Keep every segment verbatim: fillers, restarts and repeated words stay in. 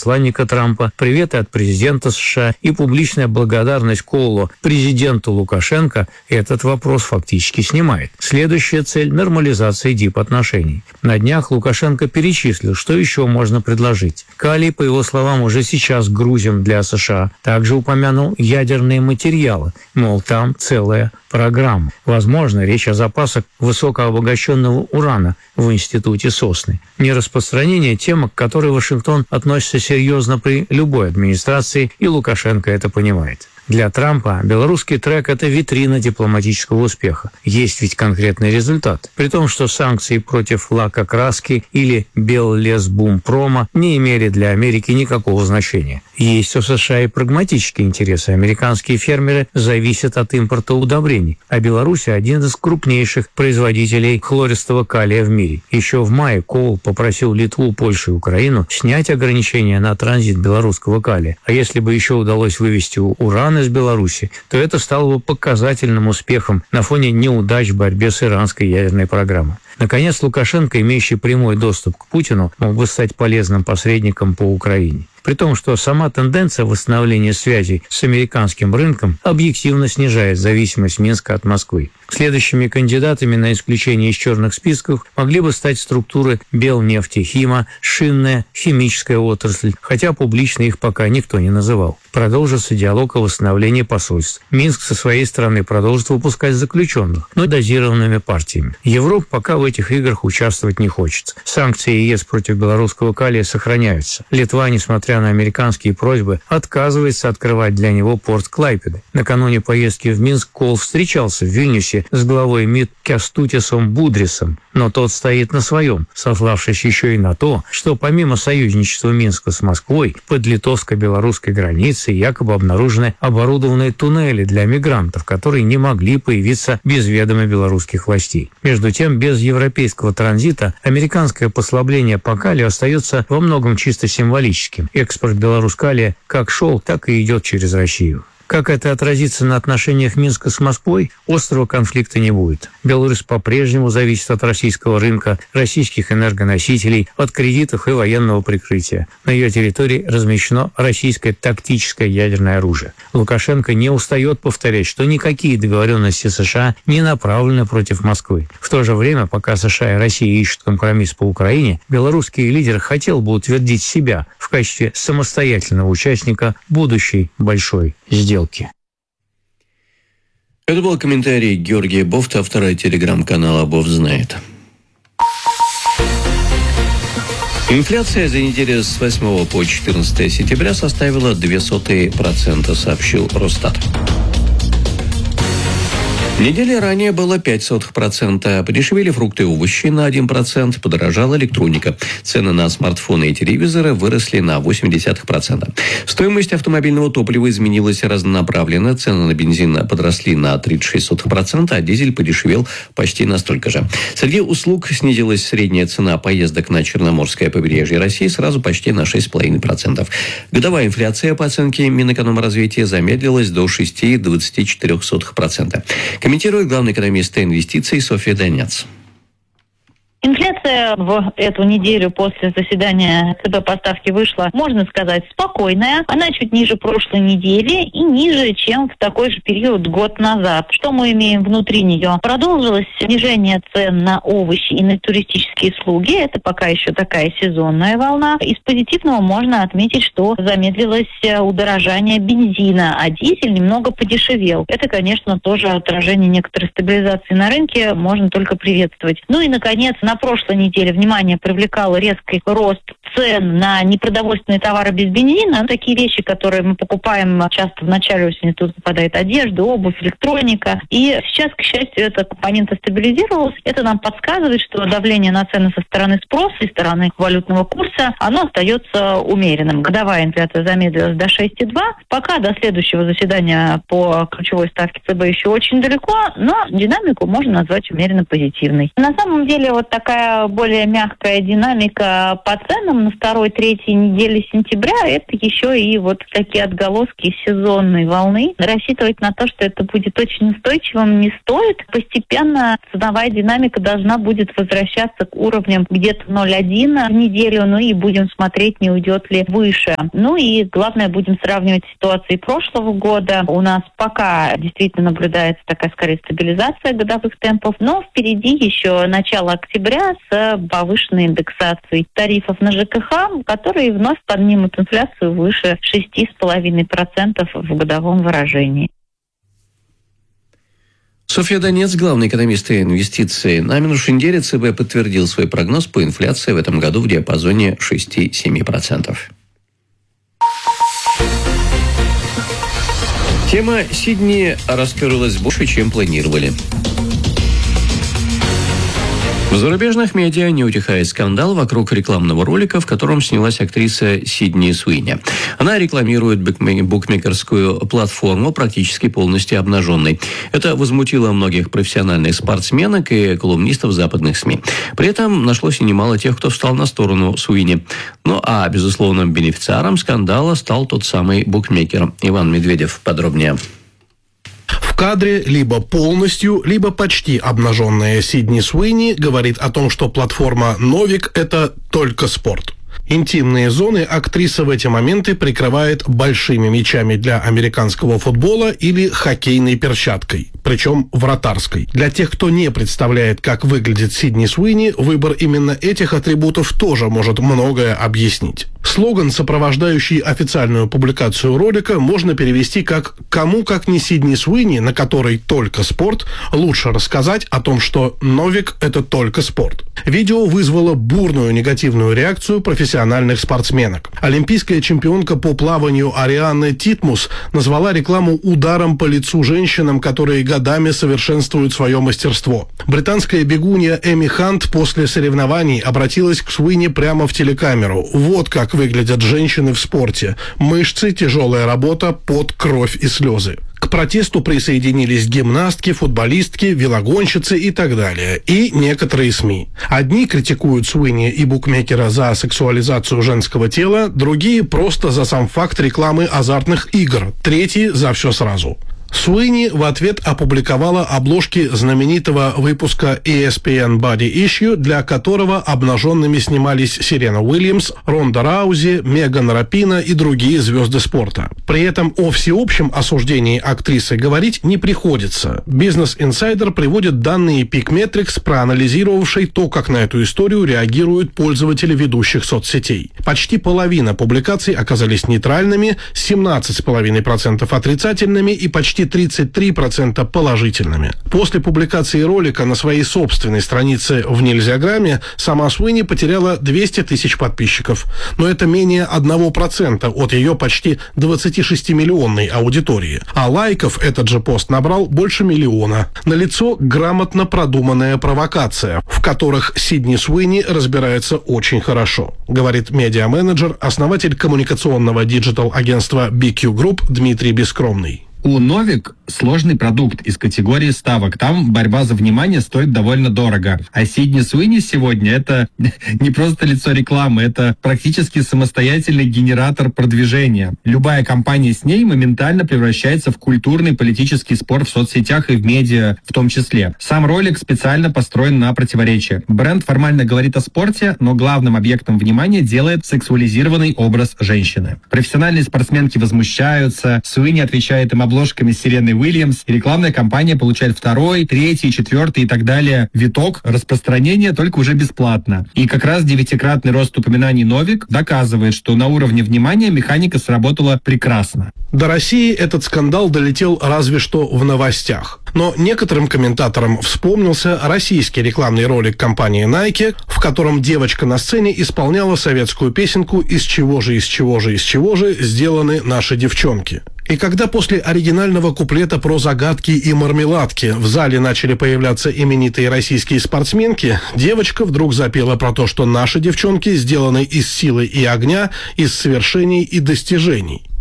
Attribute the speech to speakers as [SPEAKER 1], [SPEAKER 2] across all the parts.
[SPEAKER 1] посланника Трампа, приветы от президента США и публичная благодарность Коулу президенту Лукашенко этот вопрос фактически снимает. Следующая цель – нормализация дипотношений. На днях Лукашенко перечислил, что еще можно предложить. Калий, по его словам, уже сейчас грузим для США. Также упомянул ядерные материалы, мол, там целая программа. Возможно, речь о запасах высокообогащенного урана в институте Сосны. Нераспространение – тема, к которой Вашингтон относится серьезно при любой администрации, и Лукашенко это понимает. Для Трампа белорусский трек – это витрина дипломатического успеха. Есть ведь конкретный результат. При том, что санкции против лакокраски или Беллесбумпрома не имели для Америки никакого значения. Есть у США и прагматические интересы. Американские фермеры зависят от импорта удобрений, а Беларусь – один из крупнейших производителей хлористого калия в мире. Еще в мае Коул попросил Литву, Польшу и Украину снять ограничения на транзит белорусского калия. А если бы еще удалось вывести уран из Беларуси, то это стало бы показательным успехом на фоне неудач в борьбе с иранской ядерной программой. Наконец, Лукашенко, имеющий прямой доступ к Путину, мог бы стать полезным посредником по Украине. При том, что сама тенденция восстановления связей с американским рынком объективно снижает зависимость Минска от Москвы. Следующими кандидатами на исключение из черных списков могли бы стать структуры Белнефтехима, шинная, химическая отрасль, хотя публично их пока никто не называл. Продолжится диалог о восстановлении посольств. Минск со своей стороны продолжит выпускать заключенных, но дозированными партиями. Европа пока в этих играх участвовать не хочет. Санкции ЕС против белорусского калия сохраняются. Литва, несмотря на американские просьбы, отказывается открывать для него порт Клайпеды. Накануне поездки в Минск Коул встречался в Вильнюсе с главой МИД Кястутисом Будрисом, но тот стоит на своем, сославшись еще и на то, что помимо союзничества Минска с Москвой, под литовско-белорусской границей якобы обнаружены оборудованные туннели для мигрантов, которые не могли появиться без ведома белорусских властей. Между тем, без европейского транзита американское послабление по калию остается во многом чисто символическим. Экспорт белорускалия как шел, так и идет через Россию. Как это отразится на отношениях Минска с Москвой, острого конфликта не будет. Беларусь по-прежнему зависит от российского рынка, российских энергоносителей, от кредитов и военного прикрытия. На ее территории размещено российское тактическое ядерное оружие. Лукашенко не устает повторять, что никакие договоренности США не направлены против Москвы. В то же время, пока США и Россия ищут компромисс по Украине, белорусский лидер хотел бы утвердить себя в качестве самостоятельного участника будущей большой сделки.
[SPEAKER 2] Это был комментарий Георгия Бофта, автора телеграм-канала «Бофт знает». Инфляция за неделю с восьмого по четырнадцатое сентября составила ноль целых две десятых процента, сообщил Росстат. Недели ранее было пять сотых процента. Подешевели фрукты и овощи на один процент, подорожала электроника. Цены на смартфоны и телевизоры выросли на восемь десятых процента. Стоимость автомобильного топлива изменилась разнонаправленно. Цены на бензин подросли на тридцать шесть сотых процента, а дизель подешевел почти настолько же. Среди услуг снизилась средняя цена поездок на Черноморское побережье России сразу почти на шесть целых пять десятых процента. Годовая инфляция, по оценке Минэкономразвития, замедлилась до шесть целых двадцать четыре сотых процента. Комментирует главный экономист инвестиций Софья Донец.
[SPEAKER 3] Инфляция в эту неделю после заседания ЦБ по ставке вышла, можно сказать, спокойная. Она чуть ниже прошлой недели и ниже, чем в такой же период год назад. Что мы имеем внутри нее? Продолжилось снижение цен на овощи и на туристические услуги. Это пока еще такая сезонная волна. Из позитивного можно отметить, что замедлилось удорожание бензина, а дизель немного подешевел. Это, конечно, тоже отражение некоторой стабилизации на рынке, можно только приветствовать. Ну и, наконец, на прошлой неделе внимание привлекал резкий рост цен на непродовольственные товары без бензина. Такие вещи, которые мы покупаем часто в начале осени, тут попадает одежда, обувь, электроника. И сейчас, к счастью, эта компонента стабилизировалась. Это нам подсказывает, что давление на цены со стороны спроса и стороны валютного курса, оно остается умеренным. Годовая инфляция замедлилась до шесть целых две десятых. Пока до следующего заседания по ключевой ставке ЦБ еще очень далеко, но динамику можно назвать умеренно позитивной. На самом деле, вот такая более мягкая динамика по ценам на второй-третьей неделе сентября, это еще и вот такие отголоски сезонной волны. Рассчитывать на то, что это будет очень устойчивым, не стоит. Постепенно ценовая динамика должна будет возвращаться к уровням где-то ноль целых один десятых в неделю, ну и будем смотреть, не уйдет ли выше. Ну и главное, будем сравнивать ситуации прошлого года. У нас пока действительно наблюдается такая, скорее, стабилизация годовых темпов, но впереди еще начало октября с повышенной индексацией тарифов на ЖКХ, которые вновь поднимут инфляцию выше шесть целых пять десятых процента в годовом выражении.
[SPEAKER 2] Софья Донец, главный экономист и инвестиций. На минувшей неделе ЦБ подтвердил свой прогноз по инфляции в этом году в диапазоне шесть-семь процентов. Тема Сидни раскрылась больше, чем планировали. В зарубежных медиа не утихает скандал вокруг рекламного ролика, в котором снялась актриса Сидни Суини. Она рекламирует букмекерскую платформу практически полностью обнаженной. Это возмутило многих профессиональных спортсменок и колумнистов западных СМИ. При этом нашлось и немало тех, кто встал на сторону Суини. Ну а безусловным бенефициаром скандала стал тот самый букмекер. Иван Медведев подробнее.
[SPEAKER 4] В кадре либо полностью, либо почти обнаженная Сидни Суини говорит о том, что платформа «Новик» — это только спорт. Интимные зоны актриса в эти моменты прикрывает большими мячами для американского футбола или хоккейной перчаткой, причем вратарской. Для тех, кто не представляет, как выглядит Сидни Суини, выбор именно этих атрибутов тоже может многое объяснить. Слоган, сопровождающий официальную публикацию ролика, можно перевести как «Кому, как не Сидни Суини, на которой только спорт, лучше рассказать о том, что Новик – это только спорт». Видео вызвало бурную негативную реакцию профессиональных спортсменок. Олимпийская чемпионка по плаванию Арианна Титмус назвала рекламу ударом по лицу женщинам, которые годами совершенствуют свое мастерство. Британская бегунья Эми Хант после соревнований обратилась к Суини прямо в телекамеру. Вот как выглядят женщины в спорте. Мышцы, тяжелая работа, пот, кровь и слезы. К протесту присоединились гимнастки, футболистки, велогонщицы и так далее. И некоторые СМИ. Одни критикуют Суини и букмекера за сексуализацию женского тела, другие просто за сам факт рекламы азартных игр, третьи за все сразу. Суини в ответ опубликовала обложки знаменитого выпуска и эс пи эн Body Issue, для которого обнаженными снимались Серена Уильямс, Ронда Раузи, Меган Рапино и другие звезды спорта. При этом о всеобщем осуждении актрисы говорить не приходится. Business Insider приводит данные Peakmetrics, проанализировавшей то, как на эту историю реагируют пользователи ведущих соцсетей. Почти половина публикаций оказались нейтральными, семнадцать целых пять десятых процента отрицательными и почти тридцать три процента положительными. После публикации ролика на своей собственной странице в Нельзяграме сама Суини потеряла двести тысяч подписчиков. Но это менее одного процента от ее почти двадцатишестимиллионной аудитории. А лайков этот же пост набрал больше миллиона. Налицо грамотно продуманная провокация, в которых Сидни Суини разбирается очень хорошо, говорит медиа-менеджер, основатель коммуникационного диджитал-агентства би кью Group Дмитрий Бескромный.
[SPEAKER 5] У Новик сложный продукт из категории ставок. Там борьба за внимание стоит довольно дорого. А Сидни Суини сегодня это не просто лицо рекламы, это практически самостоятельный генератор продвижения. Любая компания с ней моментально превращается в культурный политический спор в соцсетях и в медиа в том числе. Сам ролик специально построен на противоречие. Бренд формально говорит о спорте, но главным объектом внимания делает сексуализированный образ женщины. Профессиональные спортсменки возмущаются, Суини отвечает им обложками с Сиреной Уильямс, и рекламная кампания получает второй, третий, четвертый и так далее виток распространения, только уже бесплатно. И как раз девятикратный рост упоминаний Новик доказывает, что на уровне внимания механика сработала прекрасно.
[SPEAKER 4] До России этот скандал долетел разве что в новостях. Но некоторым комментаторам вспомнился российский рекламный ролик компании Nike, в котором девочка на сцене исполняла советскую песенку «Из чего же, из чего же, из чего же сделаны наши девчонки». И когда после оригинального куплета про загадки и мармеладки в зале начали появляться именитые российские спортсменки, девочка вдруг запела про то, что наши девчонки сделаны из силы и огня, из свершений и достижений.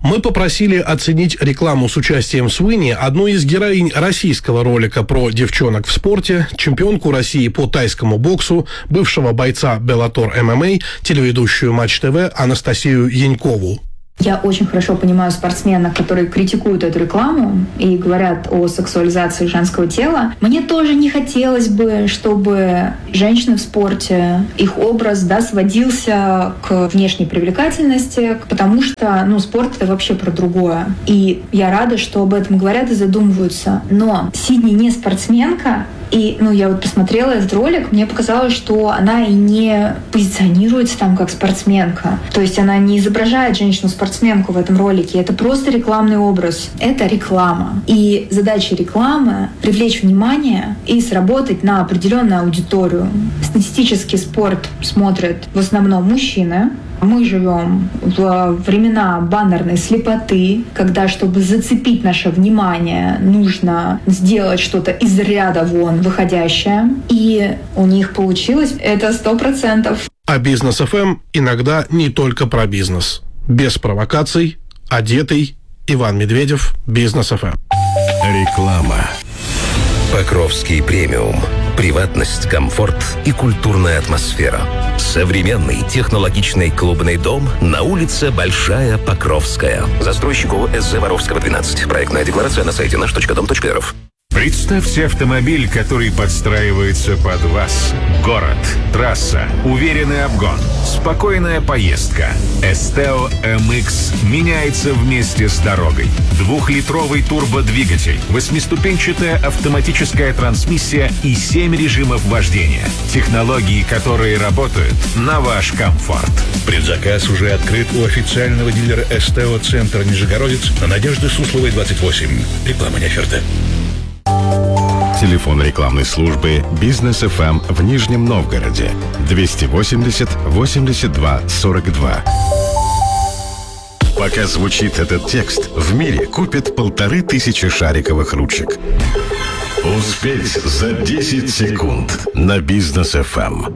[SPEAKER 4] Мы попросили оценить рекламу с участием Суини одну из героинь российского ролика про девчонок в спорте, чемпионку России по тайскому боксу, бывшего бойца Bellator эм эм а, телеведущую Матч ТВ Анастасию Янькову.
[SPEAKER 6] Я очень хорошо понимаю спортсменов, которые критикуют эту рекламу и говорят о сексуализации женского тела. Мне тоже не хотелось бы, чтобы женщины в спорте, их образ, да, сводился к внешней привлекательности, потому что, ну, спорт — это вообще про другое. И я рада, что об этом говорят и задумываются. Но Сидни не спортсменка, и, ну, я вот посмотрела этот ролик, мне показалось, что она и не позиционируется там как спортсменка. То есть она не изображает женщину-спортсменку в этом ролике. Это просто рекламный образ. Это реклама. И задача рекламы — привлечь внимание и сработать на определенную аудиторию. Статистически спорт смотрят в основном мужчины. Мы живем в времена баннерной слепоты, когда, чтобы зацепить наше внимание, нужно сделать что-то из ряда вон выходящее. И у них получилось это сто процентов.
[SPEAKER 4] А Бизнес эф эм иногда не только про бизнес. Без провокаций, одетый Иван Медведев, Бизнес эф эм.
[SPEAKER 7] Реклама. Покровский премиум. Приватность, комфорт и культурная атмосфера. Современный технологичный клубный дом на улице Большая Покровская. Застройщику эс зэ Воровского, двенадцать. Проектная декларация на сайте наш точка дом точка эр эф.
[SPEAKER 8] Представьте автомобиль, который подстраивается под вас. Город, трасса, уверенный обгон, спокойная поездка. Esteo эм икс меняется вместе с дорогой. Двухлитровый турбодвигатель, восьмиступенчатая автоматическая трансмиссия и семь режимов вождения. Технологии, которые работают на ваш комфорт.
[SPEAKER 9] Предзаказ уже открыт у официального дилера Esteo Центр Нижегородец на Надежды Сусловой, двадцать восемь. Реклама не оферта.
[SPEAKER 10] Телефон рекламной службы Бизнес эф эм в Нижнем Новгороде двести восемьдесят восемьдесят два сорок два. Пока звучит этот текст, в мире купят полторы тысячи шариковых ручек. Успеть за десять секунд на Бизнес эф эм.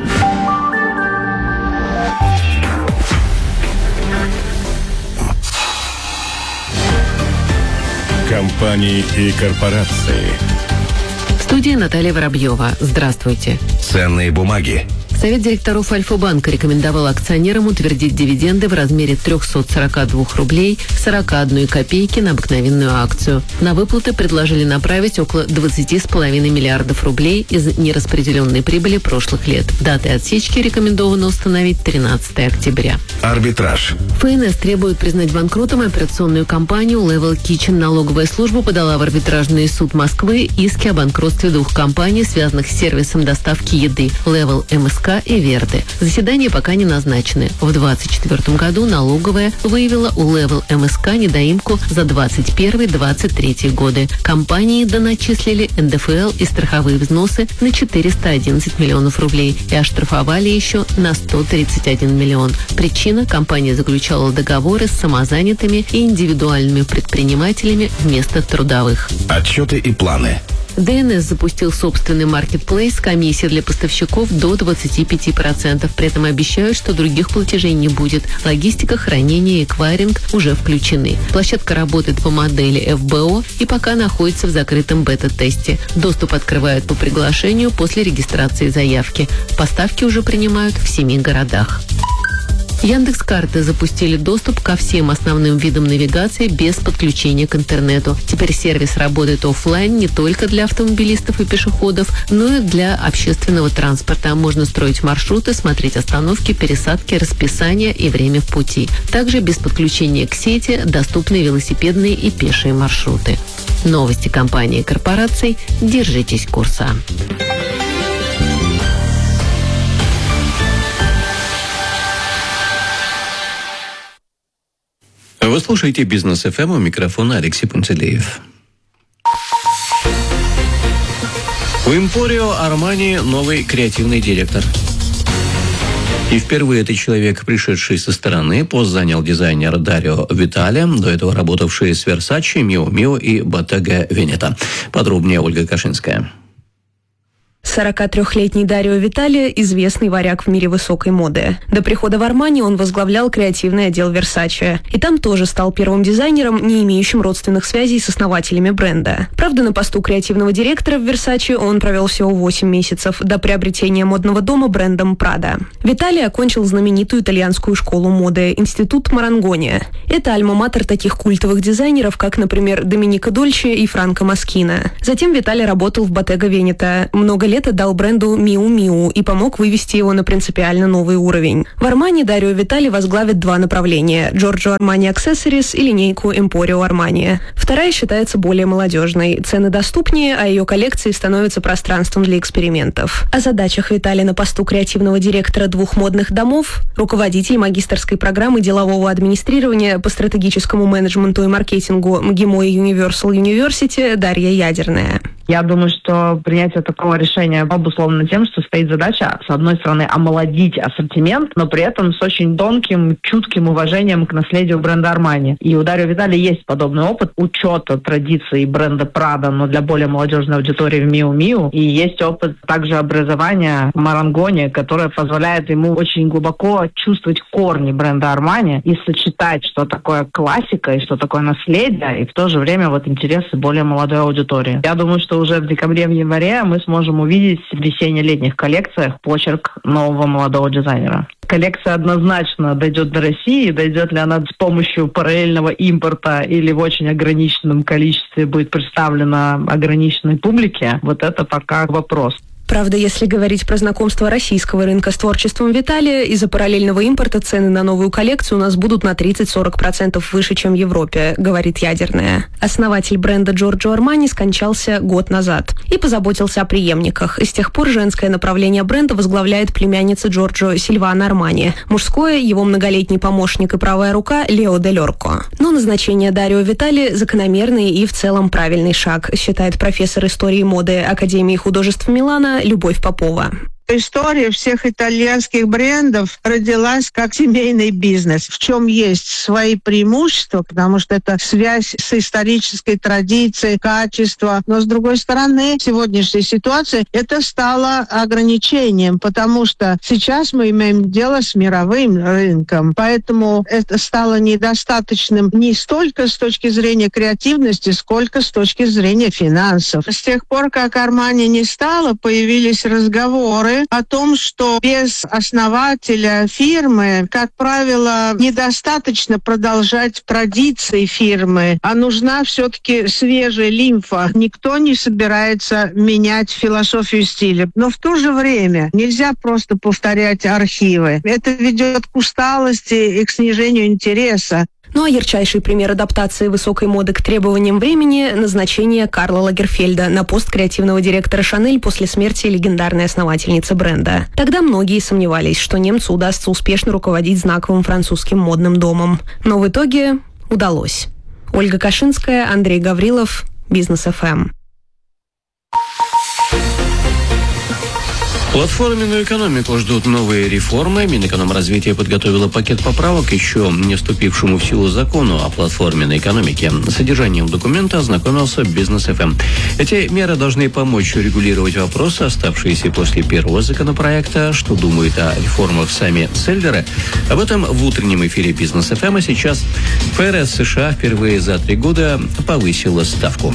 [SPEAKER 10] Компании и корпорации.
[SPEAKER 11] В студии Наталья Воробьева. Здравствуйте.
[SPEAKER 7] Ценные бумаги.
[SPEAKER 11] Совет директоров Альфа-банка рекомендовал акционерам утвердить дивиденды в размере триста сорок два рублей сорок одной копейки на обыкновенную акцию. На выплаты предложили направить около двадцать с половиной миллиардов рублей из нераспределенной прибыли прошлых лет. Датой отсечки рекомендовано установить тринадцатое октября.
[SPEAKER 7] Арбитраж.
[SPEAKER 11] эф эн эс требует признать банкротом операционную компанию Level Kitchen. Налоговая служба подала в арбитражный суд Москвы иски о банкротстве двух компаний, связанных с сервисом доставки еды Level эм эс ка и Верды. Заседания пока не назначены. В двадцать четвёртом году налоговая выявила у Level эм эс ка недоимку за двадцать первый — двадцать третий годы. Компании доначислили эн дэ эф эл и страховые взносы на четыреста одиннадцать миллионов рублей и оштрафовали еще на сто тридцать один миллион. Причина — компания заключала договоры с самозанятыми и индивидуальными предпринимателями вместо трудовых.
[SPEAKER 7] Отчеты и планы.
[SPEAKER 11] дэ эн эс запустил собственный маркетплейс с комиссией для поставщиков до двадцати пяти процентов. При этом обещают, что других платежей не будет. Логистика, хранение и эквайринг уже включены. Площадка работает по модели эф бэ о и пока находится в закрытом бета-тесте. Доступ открывают по приглашению после регистрации заявки. Поставки уже принимают в семи городах. Яндекс.Карты запустили доступ ко всем основным видам навигации без подключения к интернету. Теперь сервис работает офлайн не только для автомобилистов и пешеходов, но и для общественного транспорта. Можно строить маршруты, смотреть остановки, пересадки, расписание и время в пути. Также без подключения к сети доступны велосипедные и пешие маршруты. Новости компании и корпораций. Держитесь курса.
[SPEAKER 2] Вы слушаете Бизнес эф эм, у микрофона Алексей Пантелеев. У Эмпорио Армани новый креативный директор. И впервые это человек, пришедший со стороны. Пост занял дизайнер Дарио Витале, до этого работавший с Versace, Miu Miu и Bottega Veneta. Подробнее Ольга Кашинская.
[SPEAKER 12] сорокатрёхлетний Дарио Витали – известный варяг в мире высокой моды. До прихода в Армани он возглавлял креативный отдел Versace. И там тоже стал первым дизайнером, не имеющим родственных связей с основателями бренда. Правда, на посту креативного директора в Versace он провел всего восемь месяцев, до приобретения модного дома брендом Prada. Витали окончил знаменитую итальянскую школу моды – Институт Марангони. Это альма-матер таких культовых дизайнеров, как, например, Доминика Дольче и Франко Москина. Затем Витали работал в Bottega Veneta. Много лет отдал бренду Miu Miu и помог вывести его на принципиально новый уровень. В Армани Дарио Витали возглавит два направления – Giorgio Armani Accessories и линейку Emporio Armani. Вторая считается более молодежной, цены доступнее, а ее коллекции становятся пространством для экспериментов. О задачах Витали на посту креативного директора двух модных домов – руководитель магистерской программы делового администрирования по стратегическому менеджменту и маркетингу МГИМО и Universal University Дарья Ядерная.
[SPEAKER 13] Я думаю, что принятие такого решения обусловлено тем, что стоит задача, с одной стороны, омолодить ассортимент, но при этом с очень тонким, чутким уважением к наследию бренда Armani. И у Дарио Витали есть подобный опыт учета традиций бренда Prada, но для более молодежной аудитории в Miu Miu. И есть опыт также образования в Марангоне, которое позволяет ему очень глубоко чувствовать корни бренда Armani и сочетать, что такое классика и что такое наследие, и в то же время вот интересы более молодой аудитории. Я думаю, что уже в декабре, в январе мы сможем увидеть в весенне-летних коллекциях почерк нового молодого дизайнера. Коллекция однозначно дойдет до России. Дойдет ли она с помощью параллельного импорта или в очень ограниченном количестве будет представлена ограниченной публике, вот это пока вопрос.
[SPEAKER 12] Правда, если говорить про знакомство российского рынка с творчеством Виталия, из-за параллельного импорта цены на новую коллекцию у нас будут на тридцать-сорок процентов выше, чем в Европе, говорит Ядерная. Основатель бренда Giorgio Armani скончался год назад и позаботился о преемниках. И с тех пор женское направление бренда возглавляет племянница Джорджо Сильвана Армани. Мужское – его многолетний помощник и правая рука Лео Дель Орко. Но назначение Дарио Витали – закономерный и в целом правильный шаг, считает профессор истории моды Академии художеств Милана Любовь Попова.
[SPEAKER 14] История всех итальянских брендов родилась как семейный бизнес, в чем есть свои преимущества, потому что это связь с исторической традицией, качество. Но, с другой стороны, сегодняшняя ситуация, это стало ограничением, потому что сейчас мы имеем дело с мировым рынком. Поэтому это стало недостаточным не столько с точки зрения креативности, сколько с точки зрения финансов. С тех пор, как Armani не стало, появились разговоры о том, что без основателя фирмы, как правило, недостаточно продолжать традиции фирмы, а нужна все-таки свежая лимфа. Никто не собирается менять философию стиля. Но в то же время нельзя просто повторять архивы. Это ведет к усталости и к снижению интереса.
[SPEAKER 12] Ну а ярчайший пример адаптации высокой моды к требованиям времени – назначение Карла Лагерфельда на пост креативного директора Шанель после смерти легендарной основательницы бренда. Тогда многие сомневались, что немцу удастся успешно руководить знаковым французским модным домом. Но в итоге удалось. Ольга Кашинская, Андрей Гаврилов, Бизнес эф эм.
[SPEAKER 2] Платформенную экономику ждут новые реформы. Минэкономразвитие подготовило пакет поправок еще не вступившему в силу закону о платформенной экономике. С содержанием документа ознакомился Бизнес эф эм. Эти меры должны помочь урегулировать вопросы, оставшиеся после первого законопроекта. Что думают о реформах сами селлеры? Об этом в утреннем эфире Бизнес эф эм. А сейчас эф эр эс США впервые за три года повысила ставку.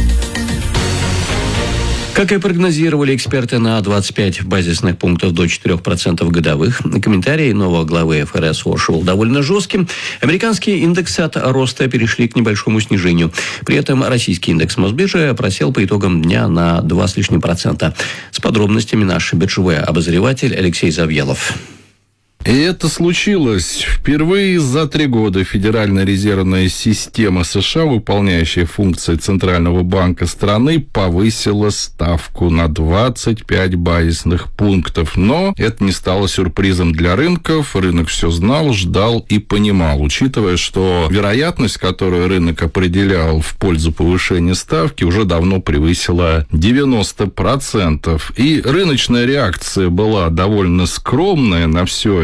[SPEAKER 2] Как и прогнозировали эксперты, на двадцать пять базисных пунктов до четырех процентов годовых. Комментарий нового главы эф эр эс Уорш был довольно жестким. Американские индексы от роста перешли к небольшому снижению. При этом российский индекс Мосбиржи просел по итогам дня на два с лишним процента. С подробностями наш биржевой обозреватель Алексей Завьялов.
[SPEAKER 15] И это случилось впервые за три года. Федеральная резервная система США, выполняющая функции Центрального банка страны, повысила ставку на двадцать пять базисных пунктов. Но это не стало сюрпризом для рынков. Рынок все знал, ждал и понимал, учитывая, что вероятность, которую рынок определял в пользу повышения ставки, уже давно превысила девяносто процентов. И рыночная реакция была довольно скромная на все это.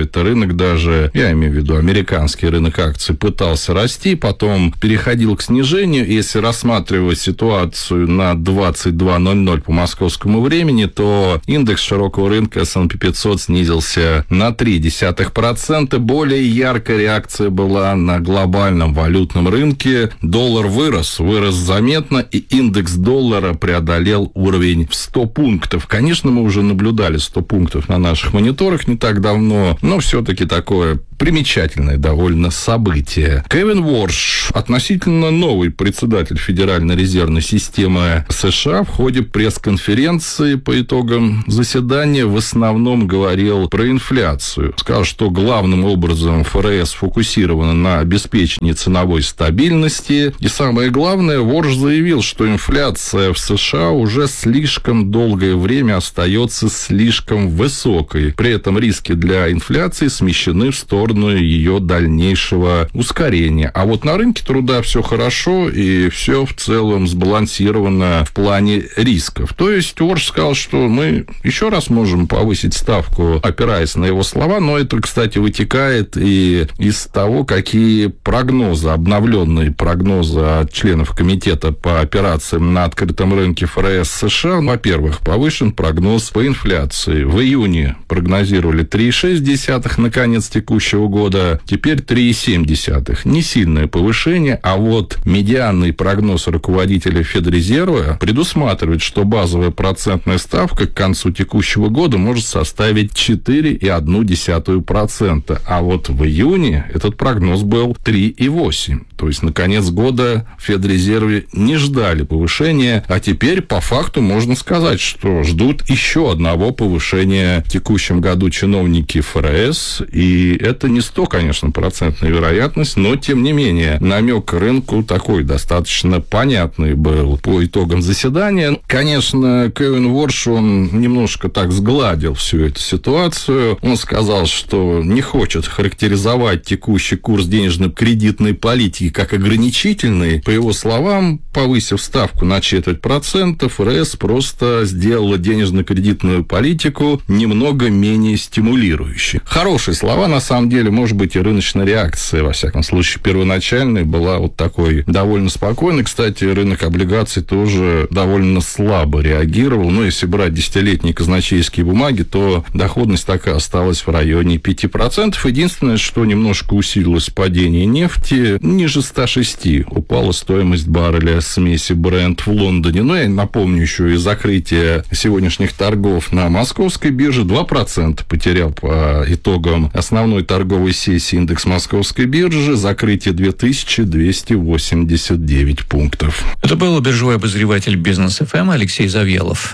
[SPEAKER 15] это рынок даже, я имею в виду американский рынок акций, пытался расти, потом переходил к снижению. Если рассматривать ситуацию на двадцать два ноль ноль по московскому времени, то индекс широкого рынка эс энд пи пятьсот снизился на ноль целых три десятых процента. Более яркая реакция была на глобальном валютном рынке. Доллар вырос, вырос заметно, и индекс доллара преодолел уровень в сто пунктов. Конечно, мы уже наблюдали сто пунктов на наших мониторах не так давно, но все-таки такое примечательное довольно событие. Кевин Уорш, относительно новый председатель Федеральной резервной системы США, в ходе пресс-конференции по итогам заседания в основном говорил про инфляцию. Сказал, что главным образом эф эр эс сфокусирована на обеспечении ценовой стабильности. И самое главное, Уорш заявил, что инфляция в США уже слишком долгое время остается слишком высокой. При этом риски для инфляции смещены в сторону ее дальнейшего ускорения. А вот на рынке труда все хорошо и все в целом сбалансировано в плане рисков. То есть Уорш сказал, что мы еще раз можем повысить ставку, опираясь на его слова, но это, кстати, вытекает и из того, какие прогнозы, обновленные прогнозы от членов комитета по операциям на открытом рынке эф эр эс США. Во-первых, повышен прогноз по инфляции. В июне прогнозировали три целых шесть десятых на конец текущего года, теперь три целых семь десятых. Не сильное повышение, а вот медианный прогноз руководителя Федрезерва предусматривает, что базовая процентная ставка к концу текущего года может составить четыре целых одна десятая процента, а вот в июне этот прогноз был три целых восемь десятых. То есть на конец года в Федрезерве не ждали повышения, а теперь по факту можно сказать, что ждут еще одного повышения в текущем году чиновники эф эр эс, и это не сто, конечно, процентная вероятность, но тем не менее намек рынку такой достаточно понятный был по итогам заседания. Конечно, Кевин Уорш, он немножко так сгладил всю эту ситуацию. Он сказал, что не хочет характеризовать текущий курс денежно-кредитной политики как ограничительный. По его словам, повысив ставку на четверть процента, эф эр эс просто сделала денежно-кредитную политику немного менее стимулирующей. Хорошие слова, на самом деле, может быть, и рыночная реакция, во всяком случае, первоначальной была вот такой довольно спокойной. Кстати, рынок облигаций тоже довольно слабо реагировал. Но если брать десятилетние казначейские бумаги, то доходность так и осталась в районе пяти процентов. Единственное, что немножко усилилось падение нефти, ниже ста шести упала стоимость барреля смеси Brent в Лондоне. Но я напомню еще и закрытие сегодняшних торгов на московской бирже. два процента потерял по итогам основной торговой сессии индекс московской биржи. Закрытие две тысячи двести восемьдесят девять пунктов.
[SPEAKER 2] Это был биржевой обозреватель Бизнес эф эм Алексей Завьялов.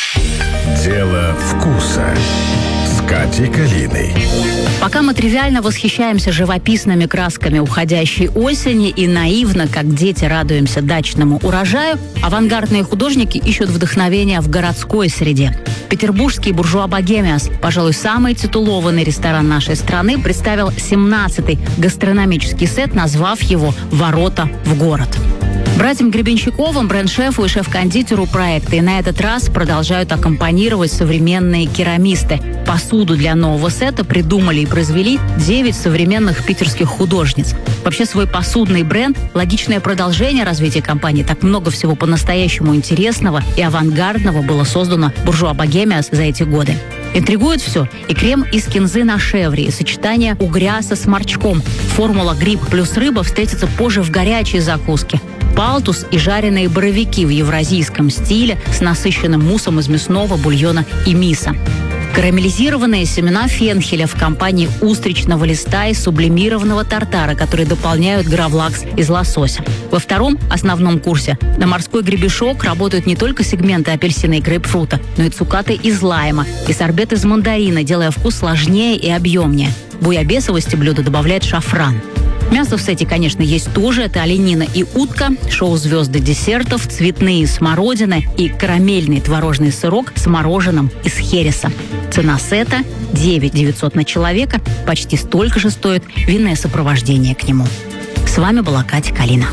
[SPEAKER 10] Дело вкуса с Катей Калиной.
[SPEAKER 16] Пока мы тривиально восхищаемся живописными красками уходящей осени и наивно, как дети, радуемся дачному урожаю, авангардные художники ищут вдохновения в городской среде. Петербургский буржуа Богемиас, пожалуй, самый титулованный ресторан нашей страны, представил семнадцатый гастрономический сет, назвав его «Ворота в город». Братьям Гребенщиковым, бренд-шефу и шеф-кондитеру проекта, и на этот раз продолжают аккомпанировать современные керамисты. Посуду для нового сета придумали и произвели девять современных питерских художниц. Вообще, свой посудный бренд – логичное продолжение развития компании. Так много всего по-настоящему интересного и авангардного было создано буржуа Богемиас за эти годы. Интригует все. И крем из кинзы на шевре, и сочетание угря со сморчком. Формула гриб плюс рыба встретится позже в горячей закуске. Палтус и жареные боровики в евразийском стиле с насыщенным муссом из мясного бульона и миса. Карамелизированные семена фенхеля в компании устричного листа и сублимированного тартара, которые дополняют гравлакс из лосося. Во втором основном курсе на морской гребешок работают не только сегменты апельсина и грейпфрута, но и цукаты из лайма и сорбет из мандарина, делая вкус сложнее и объемнее. Буябесовости блюдо добавляет шафран. Мясо в сете, конечно, есть тоже. Это оленина и утка, шоу-звезды десертов, цветные смородины и карамельный творожный сырок с мороженым из хереса. Цена сета девять тысяч девятьсот на человека. Почти столько же стоит винное сопровождение к нему. С вами была Катя Калина.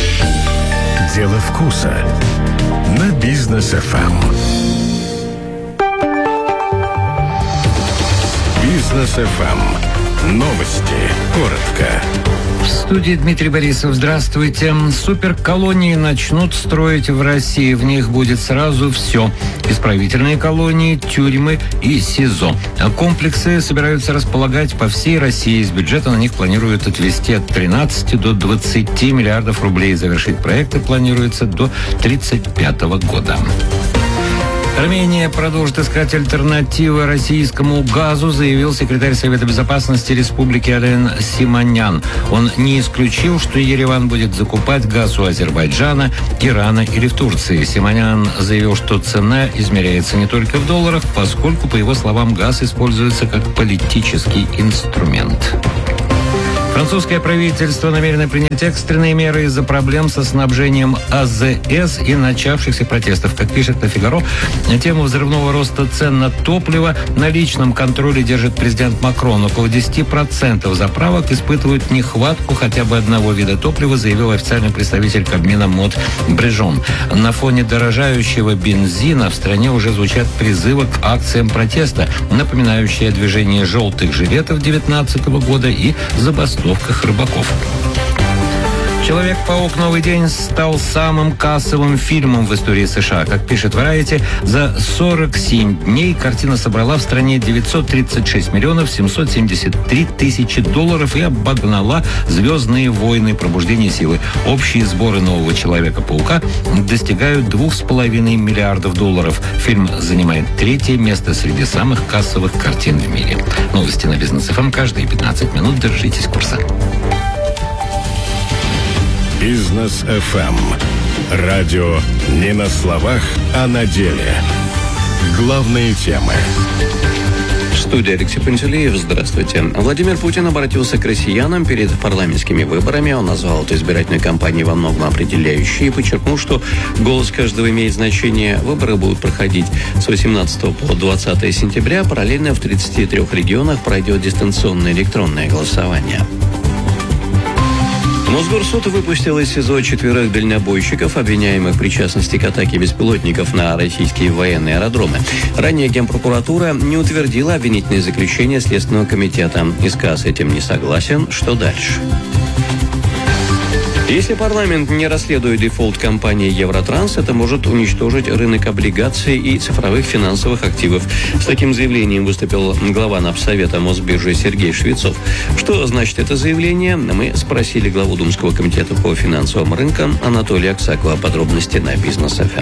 [SPEAKER 10] Дело вкуса на Бизнес эф эм. Бизнес эф эм. Новости. Коротко.
[SPEAKER 17] В студии Дмитрий Борисов. Здравствуйте. Суперколонии начнут строить в России. В них будет сразу все. Исправительные колонии, тюрьмы и СИЗО. Комплексы собираются располагать по всей России. Из бюджета на них планируют отвести от тринадцати до двадцати миллиардов рублей. Завершить проекты планируется до тридцать пятого года. Армения продолжит искать альтернативы российскому газу, заявил секретарь Совета Безопасности Республики Ален Симонян. Он не исключил, что Ереван будет закупать газ у Азербайджана, Ирана или в Турции. Симонян заявил, что цена измеряется не только в долларах, поскольку, по его словам, газ используется как политический инструмент. Французское правительство намерено принять экстренные меры из-за проблем со снабжением АЗС и начавшихся протестов. Как пишет «Le Figaro», тему взрывного роста цен на топливо на личном контроле держит президент Макрон. Около десяти процентов заправок испытывают нехватку хотя бы одного вида топлива, заявил официальный представитель Кабмина Мод Брежон. На фоне дорожающего бензина в стране уже звучат призывы к акциям протеста, напоминающие движение желтых жилетов две тысячи девятнадцатого года и забастовку рыбаков. «Человек-паук. Новый день» стал самым кассовым фильмом в истории США. Как пишет Variety, за сорок семь дней картина собрала в стране девятьсот тридцать шесть миллионов семьсот семьдесят три тысячи долларов и обогнала «Звездные войны. Пробуждение силы». Общие сборы «Нового Человека-паука» достигают двух с половиной миллиардов долларов. Фильм занимает третье место среди самых кассовых картин в мире. Новости на Бизнес эф эм каждые пятнадцать минут. Держитесь курса.
[SPEAKER 10] Бизнес эф эм. Радио не на словах, а на деле. Главные темы.
[SPEAKER 2] В студии Алексей Пантелеев. Здравствуйте. Владимир Путин обратился к россиянам перед парламентскими выборами. Он назвал эту избирательную кампанию во многом определяющей и подчеркнул, что голос каждого имеет значение. Выборы будут проходить с восемнадцатого по двадцатое сентября. Параллельно в тридцати трёх регионах пройдет дистанционное электронное голосование. Мосгорсуд выпустил из СИЗО четверых дальнобойщиков, обвиняемых в причастности к атаке беспилотников на российские военные аэродромы. Ранее Генпрокуратура не утвердила обвинительное заключение Следственного комитета. ИСК с этим не согласен. Что дальше? Если парламент не расследует дефолт компании «Евротранс», это может уничтожить рынок облигаций и цифровых финансовых активов. С таким заявлением выступил глава Напсовета Мосбиржи Сергей Швецов. Что значит это заявление? Мы спросили главу Думского комитета по финансовым рынкам Анатолия Аксакова. Подробности на Бизнес эф эм.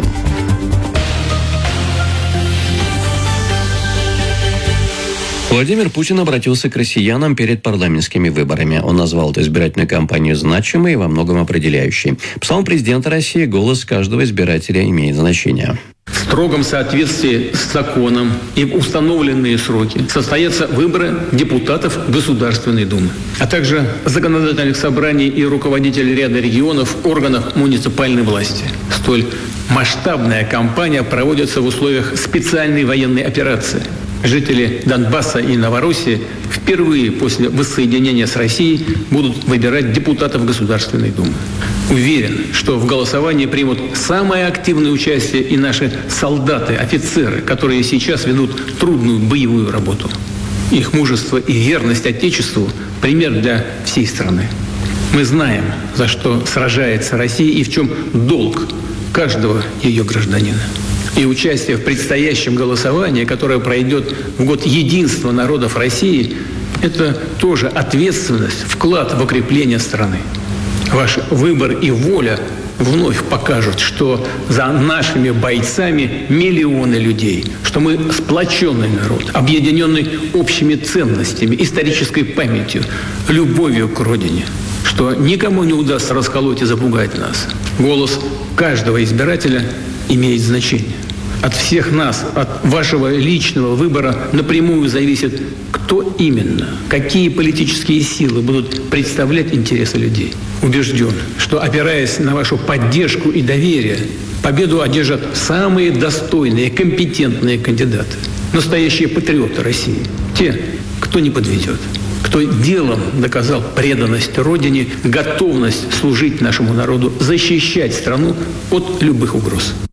[SPEAKER 2] Владимир Путин обратился к россиянам перед парламентскими выборами. Он назвал эту избирательную кампанию значимой и во многом определяющей. По словам президента России, голос каждого избирателя имеет значение.
[SPEAKER 18] В строгом соответствии с законом и в установленные сроки состоятся выборы депутатов Государственной Думы, а также законодательных собраний и руководителей ряда регионов, органов муниципальной власти. Столь масштабная кампания проводится в условиях специальной военной операции. Жители Донбасса и Новороссии впервые после воссоединения с Россией будут выбирать депутатов Государственной Думы. Уверен, что в голосовании примут самое активное участие и наши солдаты, офицеры, которые сейчас ведут трудную боевую работу. Их мужество и верность Отечеству – пример для всей страны. Мы знаем, за что сражается Россия и в чем долг каждого ее гражданина. И участие в предстоящем голосовании, которое пройдет в год единства народов России, это тоже ответственность, вклад в укрепление страны. Ваш выбор и воля вновь покажут, что за нашими бойцами миллионы людей, что мы сплоченный народ, объединенный общими ценностями, исторической памятью, любовью к родине, что никому не удастся расколоть и запугать нас. Голос каждого избирателя имеет значение. От всех нас, от вашего личного выбора напрямую зависит, кто именно, какие политические силы будут представлять интересы людей. Убежден, что, опираясь на вашу поддержку и доверие, победу одержат самые достойные, компетентные кандидаты. Настоящие патриоты России. Те, кто не подведет. Кто делом доказал преданность Родине, готовность служить нашему народу, защищать страну от любых угроз.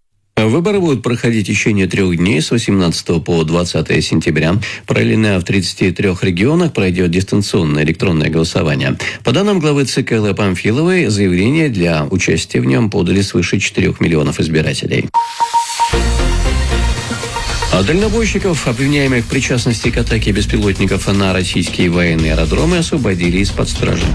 [SPEAKER 2] Выборы будут проходить в течение трех дней с восемнадцатого по двадцатое сентября. Параллельно в тридцати трёх регионах пройдет дистанционное электронное голосование. По данным главы ЦК Эллы Памфиловой, заявление для участия в нем подали свыше четырёх миллионов избирателей. А дальнобойщиков, обвиняемых в причастности к атаке беспилотников на российские военные аэродромы, освободили из-под стражи.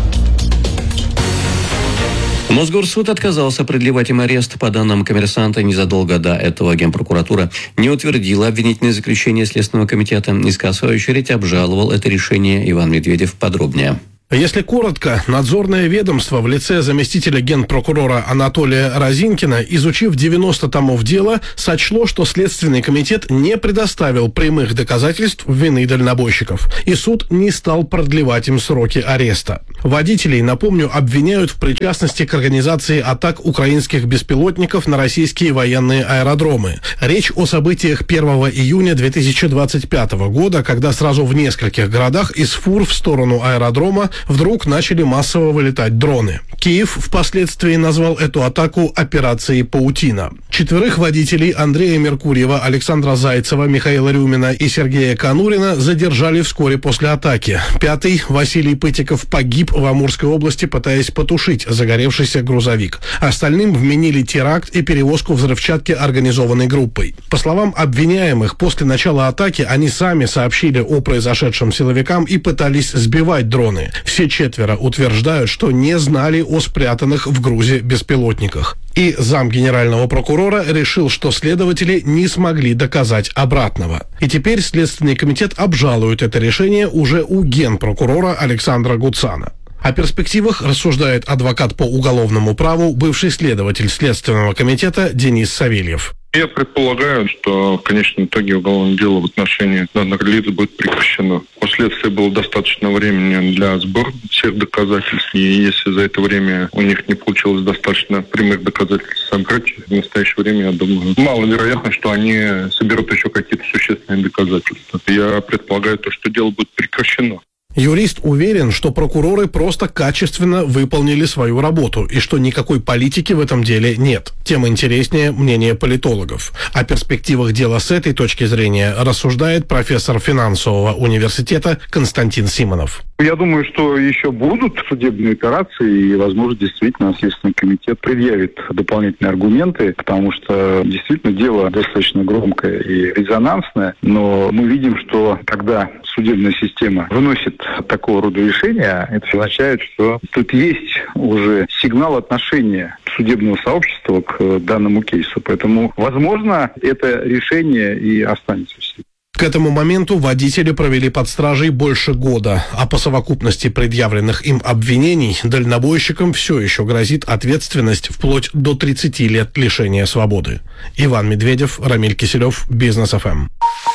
[SPEAKER 2] Мосгорсуд отказался продлевать им арест. По данным «Коммерсанта», незадолго до этого Генпрокуратура не утвердила обвинительное заключение Следственного комитета. ИСК, в свою очередь, обжаловал это решение. Иван Медведев подробнее.
[SPEAKER 4] Если коротко, надзорное ведомство в лице заместителя генпрокурора Анатолия Розинкина, изучив девяносто томов дела, сочло, что Следственный комитет не предоставил прямых доказательств вины дальнобойщиков, и суд не стал продлевать им сроки ареста. Водителей, напомню, обвиняют в причастности к организации атак украинских беспилотников на российские военные аэродромы. Речь о событиях первого июня две тысячи двадцать пятого года, когда сразу в нескольких городах из фур в сторону аэродрома вдруг начали массово вылетать дроны. Киев впоследствии назвал эту атаку операцией «Паутина». Четверых водителей Андрея Меркурьева, Александра Зайцева, Михаила Рюмина и Сергея Конурина задержали вскоре после атаки. Пятый, Василий Пытиков, погиб в Амурской области, пытаясь потушить загоревшийся грузовик. Остальным вменили теракт и перевозку взрывчатки организованной группой. По словам обвиняемых, после начала атаки они сами сообщили о произошедшем силовикам и пытались сбивать дроны. Все четверо утверждают, что не знали о спрятанных в грузе беспилотниках. И зам генерального прокурора решил, что следователи не смогли доказать обратного. И теперь Следственный комитет обжалует это решение уже у генпрокурора Александра Гуцана. О перспективах рассуждает адвокат по уголовному праву, бывший следователь Следственного комитета Денис Савельев.
[SPEAKER 19] Я предполагаю, что в конечном итоге уголовное дело в отношении данных лиц будет прекращено. У следствия было достаточно времени для сбора всех доказательств, и если за это время у них не получилось достаточно прямых доказательств собрать, в настоящее время, я думаю, маловероятно, что они соберут еще какие-то существенные доказательства. Я предполагаю то, что дело будет прекращено.
[SPEAKER 4] Юрист уверен, что прокуроры просто качественно выполнили свою работу и что никакой политики в этом деле нет. Тем интереснее мнение политологов. О перспективах дела с этой точки зрения рассуждает профессор финансового университета Константин Симонов.
[SPEAKER 20] Я думаю, что еще будут судебные операции, и, возможно, действительно Следственный комитет предъявит дополнительные аргументы, потому что действительно дело достаточно громкое и резонансное, но мы видим, что когда судебная система выносит такого рода решения, это означает, что тут есть уже сигнал отношения судебного сообщества к данному кейсу. Поэтому, возможно, это решение и останется в силе.
[SPEAKER 4] К этому моменту водители провели под стражей больше года, а по совокупности предъявленных им обвинений дальнобойщикам все еще грозит ответственность вплоть до тридцати лет лишения свободы. Иван Медведев, Рамиль Киселев, Бизнес эф эм.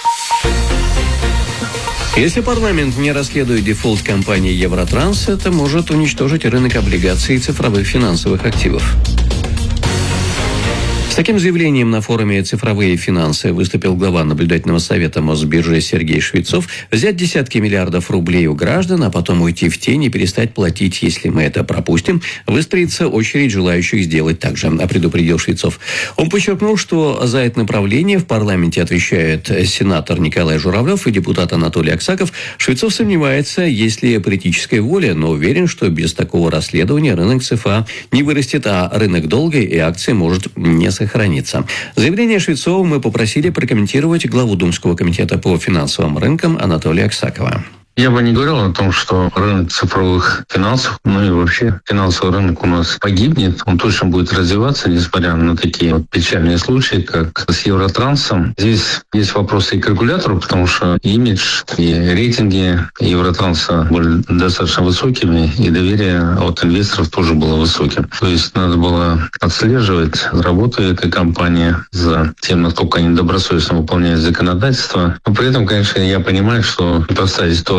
[SPEAKER 2] Если парламент не расследует дефолт компании «Евротранс», это может уничтожить рынок облигаций и цифровых финансовых активов. С таким заявлением на форуме «Цифровые финансы» выступил глава наблюдательного совета Мосбиржи Сергей Швецов. Взять десятки миллиардов рублей у граждан, а потом уйти в тень и перестать платить, если мы это пропустим, выстроится очередь желающих сделать так же, предупредил Швецов. Он подчеркнул, что за это направление в парламенте отвечает сенатор Николай Журавлев и депутат Анатолий Аксаков. Швецов сомневается, есть ли политическая воля, но уверен, что без такого расследования рынок ЦФА не вырастет, а рынок долга и акций может не сохраниться. Сохранится. Заявление Швецова мы попросили прокомментировать главу Думского комитета по финансовым рынкам Анатолия Аксакова.
[SPEAKER 21] Я бы не говорил о том, что рынок цифровых финансов, ну и вообще финансовый рынок у нас погибнет. Он точно будет развиваться, несмотря на такие вот печальные случаи, как с Евротрансом. Здесь есть вопросы и к регулятору, потому что имидж и рейтинги Евротранса были достаточно высокими, и доверие от инвесторов тоже было высоким. То есть надо было отслеживать работу этой компании за тем, насколько они добросовестно выполняют законодательство. Но при этом, конечно, я понимаю, что поставить ситуацию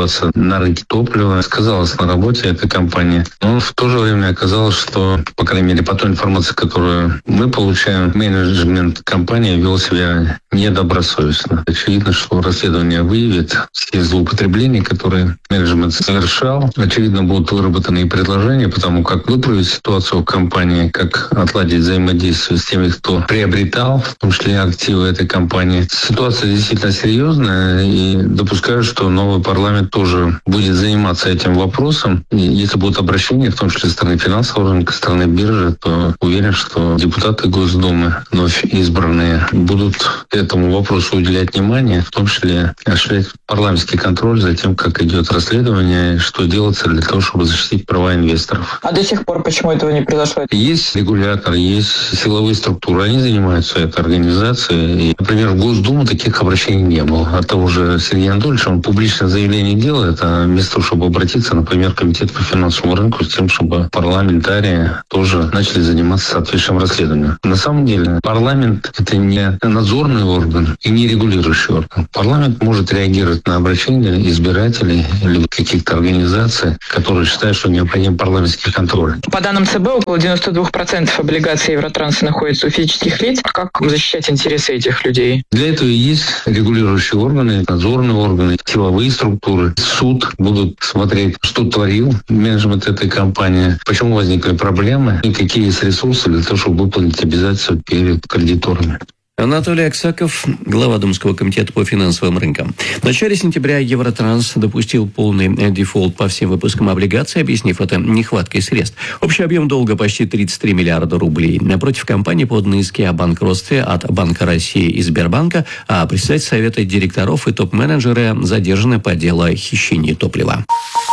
[SPEAKER 21] ситуация на рынке топлива сказалась на работе этой компании. Но в то же время оказалось, что, по крайней мере, по той информации, которую мы получаем, менеджмент компании вел себя недобросовестно. Очевидно, что расследование выявит все злоупотребления, которые менеджмент совершал. Очевидно, будут выработаны и предложения, потому как выправить ситуацию в компании, как отладить взаимодействие с теми, кто приобретал, в том числе активы этой компании. Ситуация действительно серьезная, и допускаю, что новый парламент тоже будет заниматься этим вопросом. И если будут обращения, в том числе со стороны финансового рынка, со стороны биржи, то уверен, что депутаты Госдумы, вновь избранные, будут этому вопросу уделять внимание, в том числе осуществлять парламентский контроль за тем, как идет расследование, что делается для того, чтобы защитить права инвесторов.
[SPEAKER 1] А до сих пор почему этого не произошло?
[SPEAKER 21] Есть регулятор, есть силовые структуры, они занимаются этой организацией. И, например, в Госдуму таких обращений не было. От того же Сергея Анатольевича, он публичное заявление делает, а вместо того, чтобы обратиться, например, в Комитет по финансовому рынку, с тем, чтобы парламентарии тоже начали заниматься соответствующим расследованием. На самом деле парламент — это не надзорный орган и не регулирующий орган. Парламент может реагировать на обращения избирателей или каких-то организаций, которые считают, что необходим парламентский контроль.
[SPEAKER 1] По данным ЦБ, около девяносто два процента облигаций Евротранса находится у физических лиц. Как защищать интересы этих людей?
[SPEAKER 21] Для этого и есть регулирующие органы, надзорные органы, силовые структуры. Суд будут смотреть, что творил менеджмент этой компании, почему возникли проблемы и какие есть ресурсы для того, чтобы выполнить обязательства перед кредиторами.
[SPEAKER 2] Анатолий Аксаков, глава Думского комитета по финансовым рынкам. В начале сентября Евротранс допустил полный дефолт по всем выпускам облигаций, объяснив это нехваткой средств. Общий объем долга почти тридцать три миллиарда рублей. Напротив компании поданы иски о банкротстве от Банка России и Сбербанка, а председатель совета директоров и топ-менеджеры задержаны по делу о хищении топлива.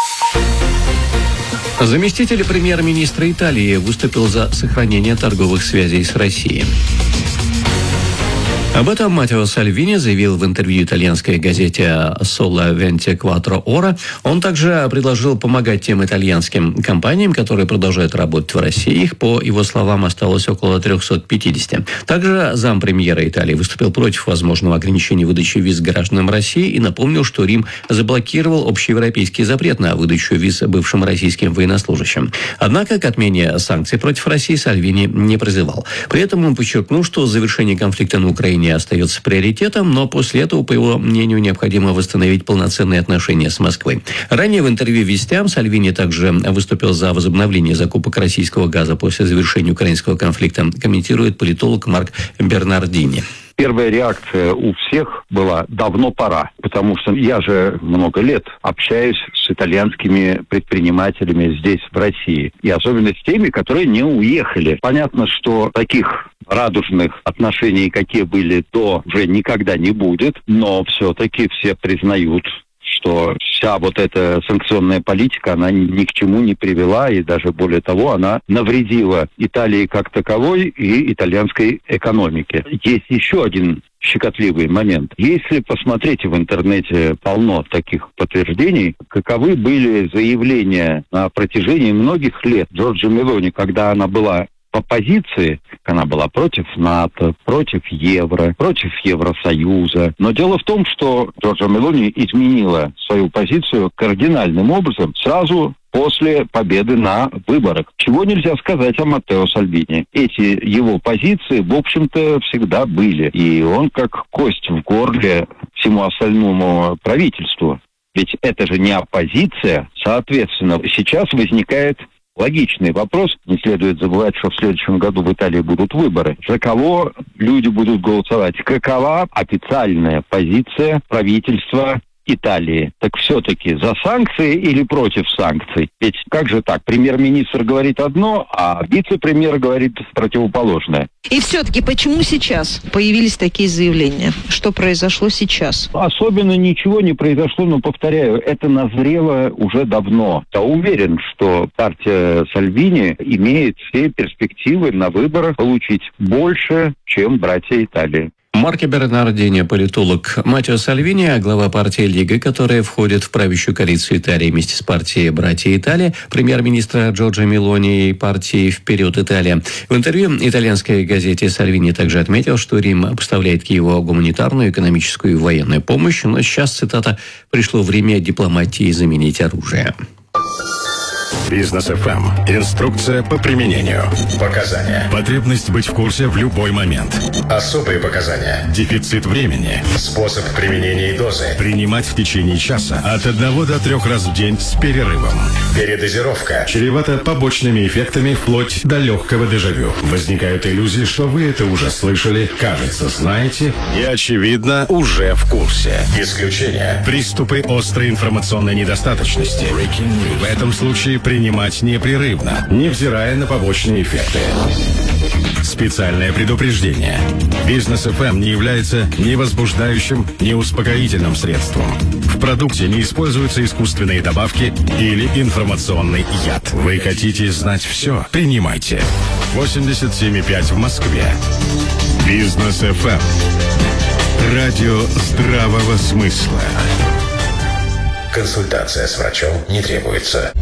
[SPEAKER 2] Заместитель премьер-министра Италии выступил за сохранение торговых связей с Россией. Об этом Маттео Сальвини заявил в интервью итальянской газете «Соло двадцать четыре Ора». Он также предложил помогать тем итальянским компаниям, которые продолжают работать в России. Их, по его словам, осталось около триста пятьдесят. Также зампремьера Италии выступил против возможного ограничения выдачи виз гражданам России и напомнил, что Рим заблокировал общеевропейский запрет на выдачу виз бывшим российским военнослужащим. Однако к отмене санкций против России Сальвини не призывал. При этом он подчеркнул, что завершение конфликта на Украине остается приоритетом, но после этого, по его мнению, необходимо восстановить полноценные отношения с Москвой. Ранее в интервью «Вестям» Сальвини также выступил за возобновление закупок российского газа после завершения украинского конфликта, комментирует политолог Марк Бернардини.
[SPEAKER 22] Первая реакция у всех была «давно пора», потому что я же много лет общаюсь с итальянскими предпринимателями здесь, в России, и особенно с теми, которые не уехали. Понятно, что таких радужных отношений, какие были до, уже никогда не будет, но все-таки все признают, что вся вот эта санкционная политика, она ни к чему не привела, и даже более того, она навредила Италии как таковой и итальянской экономике. Есть еще один щекотливый момент. Если посмотреть в интернете, полно таких подтверждений, каковы были заявления на протяжении многих лет Джорджа Мелони, когда она была в оппозиции, она была против НАТО, против евро, против Евросоюза. Но дело в том, что Джорджа Мелони изменила свою позицию кардинальным образом сразу после победы на выборах. Чего нельзя сказать о Маттео Сальвини. Эти его позиции, в общем-то, всегда были. И он как кость в горле всему остальному правительству. Ведь это же не оппозиция. Соответственно, сейчас возникает логичный вопрос. Не следует забывать, что в следующем году в Италии будут выборы. За кого люди будут голосовать? Какова официальная позиция правительства Италии? Так все-таки за санкции или против санкций? Ведь как же так? Премьер-министр говорит одно, а вице-премьер говорит противоположное.
[SPEAKER 23] И все-таки почему сейчас появились такие заявления? Что произошло сейчас?
[SPEAKER 22] Особенно ничего не произошло, но, повторяю, это назрело уже давно. Я уверен, что партия Сальвини имеет все перспективы на выборах получить больше, чем братья Италии.
[SPEAKER 2] Марко Бернардини, политолог, Маттео Сальвини, глава партии Лига, которая входит в правящую коалицию Италии вместе с партией «Братья Италия», премьер-министра Джорджа Мелони и партии «Вперед, Италия». В интервью итальянской газете Сальвини также отметил, что Рим поставляет Киеву гуманитарную, экономическую и военную помощь, но сейчас, цитата, «пришло время дипломатии заменить оружие».
[SPEAKER 10] Бизнес эф эм. Инструкция по применению. Показания. Потребность быть в курсе в любой момент. Особые показания. Дефицит времени. Способ применения и дозы. Принимать в течение часа от одного до трех раз в день с перерывом. Передозировка. Чревата побочными эффектами вплоть до легкого дежавю. Возникают иллюзии, что вы это уже слышали, кажется, знаете и, очевидно, уже в курсе. Исключение. Приступы острой информационной недостаточности. В этом случае принимать непрерывно, невзирая на побочные эффекты. Специальное предупреждение. Бизнес эф эм не является ни возбуждающим, ни успокоительным средством. В продукте не используются искусственные добавки или информационный яд. Вы хотите знать все? Принимайте. восемьдесят семь и пять в Москве. Бизнес эф эм. Радио здравого смысла. Консультация с врачом не требуется.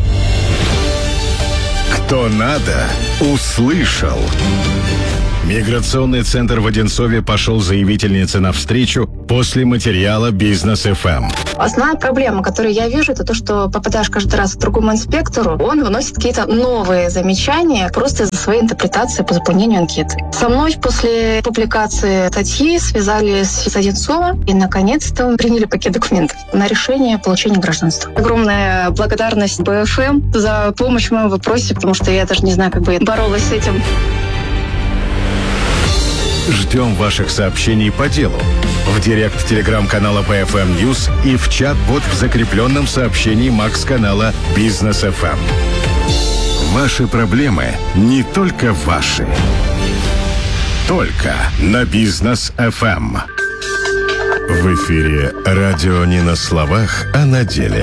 [SPEAKER 10] Кто надо, услышал. Миграционный центр в Одинцове пошел заявительнице навстречу после материала «Бизнес эф эм».
[SPEAKER 3] Основная проблема, которую я вижу, это то, что попадаешь каждый раз к другому инспектору, он выносит какие-то новые замечания просто из-за своей интерпретации по заполнению анкеты. Со мной после публикации статьи связались с Одинцова и, наконец-то, приняли пакет документов на решение получения гражданства. Огромная благодарность бэ эф эм за помощь в моем вопросе, потому что я даже не знаю, как бы я боролась с этим.
[SPEAKER 10] Ждем ваших сообщений по делу в директ телеграм-канала бэ эф эм News и в чат-бот в закрепленном сообщении Макс-канала «Бизнес эф эм». Ваши проблемы не только ваши. Только на «Бизнес эф эм». В эфире радио не на словах, а на деле.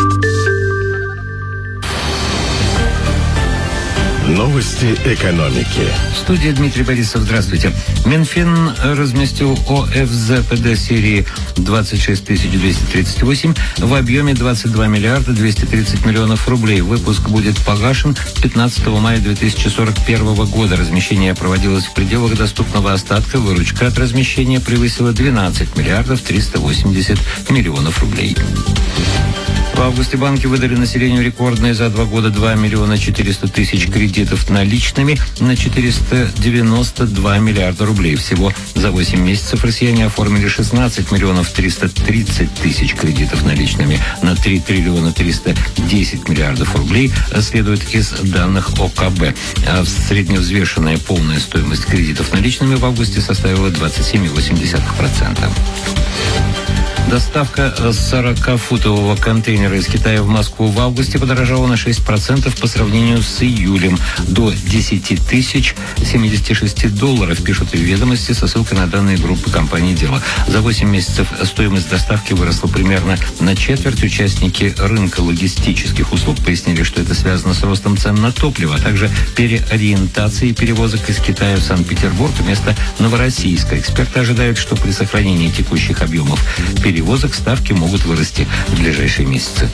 [SPEAKER 10] Новости экономики.
[SPEAKER 17] Студия Дмитрий Борисов. Здравствуйте. Минфин разместил о эф зэ пэ дэ серии двадцать шесть тысяч двести тридцать восемь в объеме двадцать два миллиарда двести тридцать миллионов рублей. Выпуск будет погашен пятнадцатого мая две тысячи сорок первого года. Размещение проводилось в пределах доступного остатка. Выручка от размещения превысила двенадцать миллиардов триста восемьдесят миллионов рублей. В августе банки выдали населению рекордные за два года два миллиона четыреста тысяч кредитов наличными на четыреста девяносто два миллиарда рублей. Всего за восемь месяцев россияне оформили шестнадцать миллионов триста тридцать тысяч кредитов наличными на три триллиона триста десять миллиардов рублей, следует из данных о ка бэ. А средневзвешенная полная стоимость кредитов наличными в августе составила двадцать семь целых восемь десятых процента. Доставка сорокафутового контейнера из Китая в Москву в августе подорожала на шесть процентов по сравнению с июлем, до десять тысяч семьдесят шесть долларов, пишут в «Ведомости» со ссылкой на данные группы компании «Дело». За восемь месяцев стоимость доставки выросла примерно на четверть. Участники рынка логистических услуг пояснили, что это связано с ростом цен на топливо, а также переориентацией перевозок из Китая в Санкт-Петербург вместо Новороссийска. Эксперты ожидают, что при сохранении текущих объемов перевозок перевозок ставки могут вырасти в ближайшие месяцы.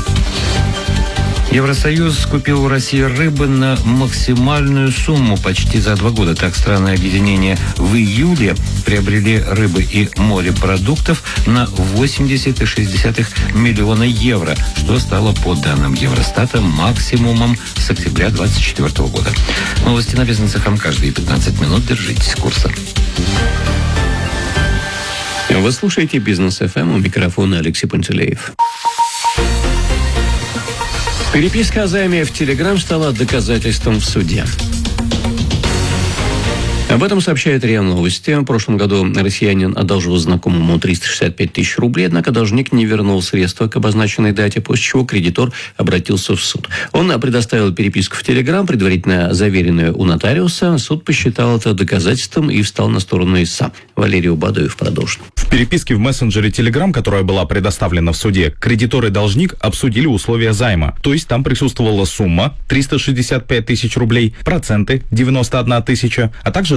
[SPEAKER 17] Евросоюз купил у России рыбы на максимальную сумму почти за два года. Так, страны объединения в июле приобрели рыбы и морепродуктов на восемьдесят целых шесть десятых миллиона евро, что стало, по данным Евростата, максимумом с октября двадцать четвёртого года. Новости на Бизнес эф эм каждые пятнадцать минут. Держитесь курса.
[SPEAKER 2] Вы слушаете «Бизнес эф эм», у микрофона Алексей Пантелеев. Переписка о займе в Телеграм стала доказательством в суде. Об этом сообщает РИА Новости. В прошлом году россиянин одолжил знакомому триста шестьдесят пять тысяч рублей, однако должник не вернул средства к обозначенной дате, после чего кредитор обратился в суд. Он предоставил переписку в Телеграм, предварительно заверенную у нотариуса. Суд посчитал это доказательством и встал на сторону истца. Валерий Убадоев продолжит.
[SPEAKER 5] В переписке в мессенджере Telegram, которая была предоставлена в суде, кредитор и должник обсудили условия займа. То есть там присутствовала сумма триста шестьдесят пять тысяч рублей, проценты девяносто одна тысяча, а также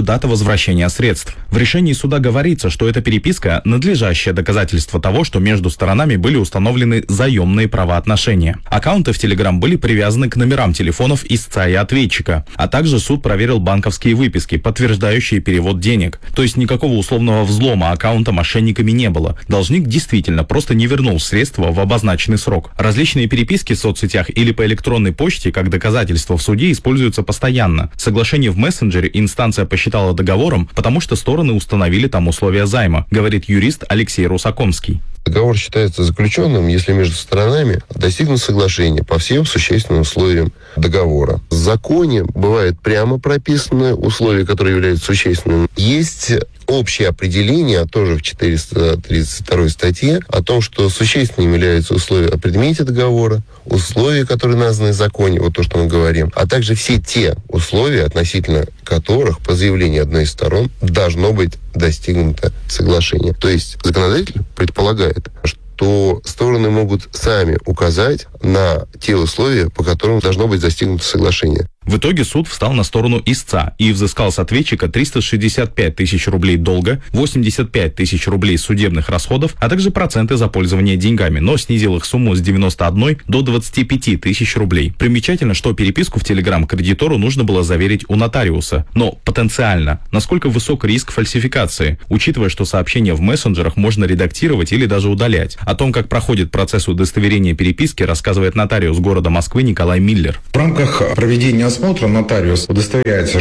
[SPEAKER 5] также дата возвращения средств. В решении суда говорится, что эта переписка – надлежащее доказательство того, что между сторонами были установлены заемные правоотношения. Аккаунты в Telegram были привязаны к номерам телефонов истца и ответчика, а также суд проверил банковские выписки, подтверждающие перевод денег. То есть никакого условного взлома аккаунта мошенниками не было. Должник действительно просто не вернул средства в обозначенный срок. Различные переписки в соцсетях или по электронной почте как доказательство в суде используются постоянно. Соглашение в мессенджере инстанция посчитала договором, потому что стороны установили там условия займа, говорит юрист Алексей Русакомский.
[SPEAKER 6] Договор считается заключенным, если между сторонами достигнут соглашения по всем существенным условиям договора. В законе бывает прямо прописаны условия, которые являются существенными. Есть общее определение, тоже в четыреста тридцать второй статье, о том, что существенными являются условия о предмете договора, условия, которые названы в законе, вот то, что мы говорим, а также все те условия, относительно которых по заявлению одной из сторон должно быть достигнуто соглашение. То есть законодатель предполагает, что стороны могут сами указать на те условия, по которым должно быть достигнуто соглашение.
[SPEAKER 5] В итоге суд встал на сторону истца и взыскал с ответчика триста шестьдесят пять тысяч рублей долга, восемьдесят пять тысяч рублей судебных расходов, а также проценты за пользование деньгами, но снизил их сумму с девяноста одной до двадцати пяти тысяч рублей. Примечательно, что переписку в Telegram кредитору нужно было заверить у нотариуса. Но потенциально, насколько высок риск фальсификации, учитывая, что сообщения в мессенджерах можно редактировать или даже удалять. О том, как проходит процесс удостоверения переписки, рассказывает нотариус города Москвы Николай Миллер.
[SPEAKER 8] В рамках проведения осмотра нотариус удостоверяется,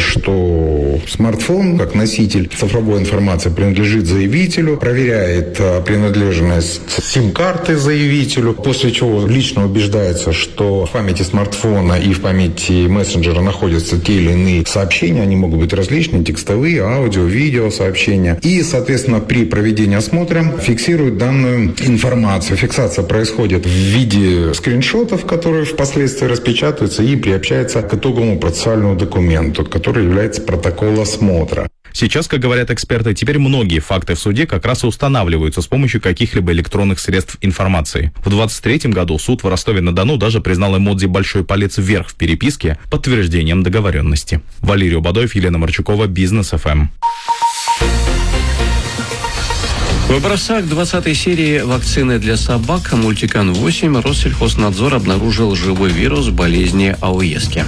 [SPEAKER 8] что смартфон, как носитель цифровой информации, принадлежит заявителю, проверяет принадлежность сим-карты заявителю, после чего лично убеждается, что в памяти смартфона и в памяти мессенджера находятся те или иные сообщения, они могут быть различные, текстовые, аудио, видео сообщения. И, соответственно, при проведении осмотра фиксирует данную информацию. Фиксация происходит в виде скриншотов, которые впоследствии распечатываются и приобщаются к итогу процессуальному документу, который является протокол осмотра.
[SPEAKER 5] Сейчас, как говорят эксперты, теперь многие факты в суде как раз и устанавливаются с помощью каких-либо электронных средств информации. В двадцать третьем году суд в Ростове-на-Дону даже признал эмодзи «большой палец вверх» в переписке подтверждением договоренности. Валерий Убадоев, Елена Марчукова, Бизнес эф эм.
[SPEAKER 2] В образцах двадцатой серии вакцины для собак Мультикан восемь Россельхознадзор обнаружил живой вирус болезни ауески.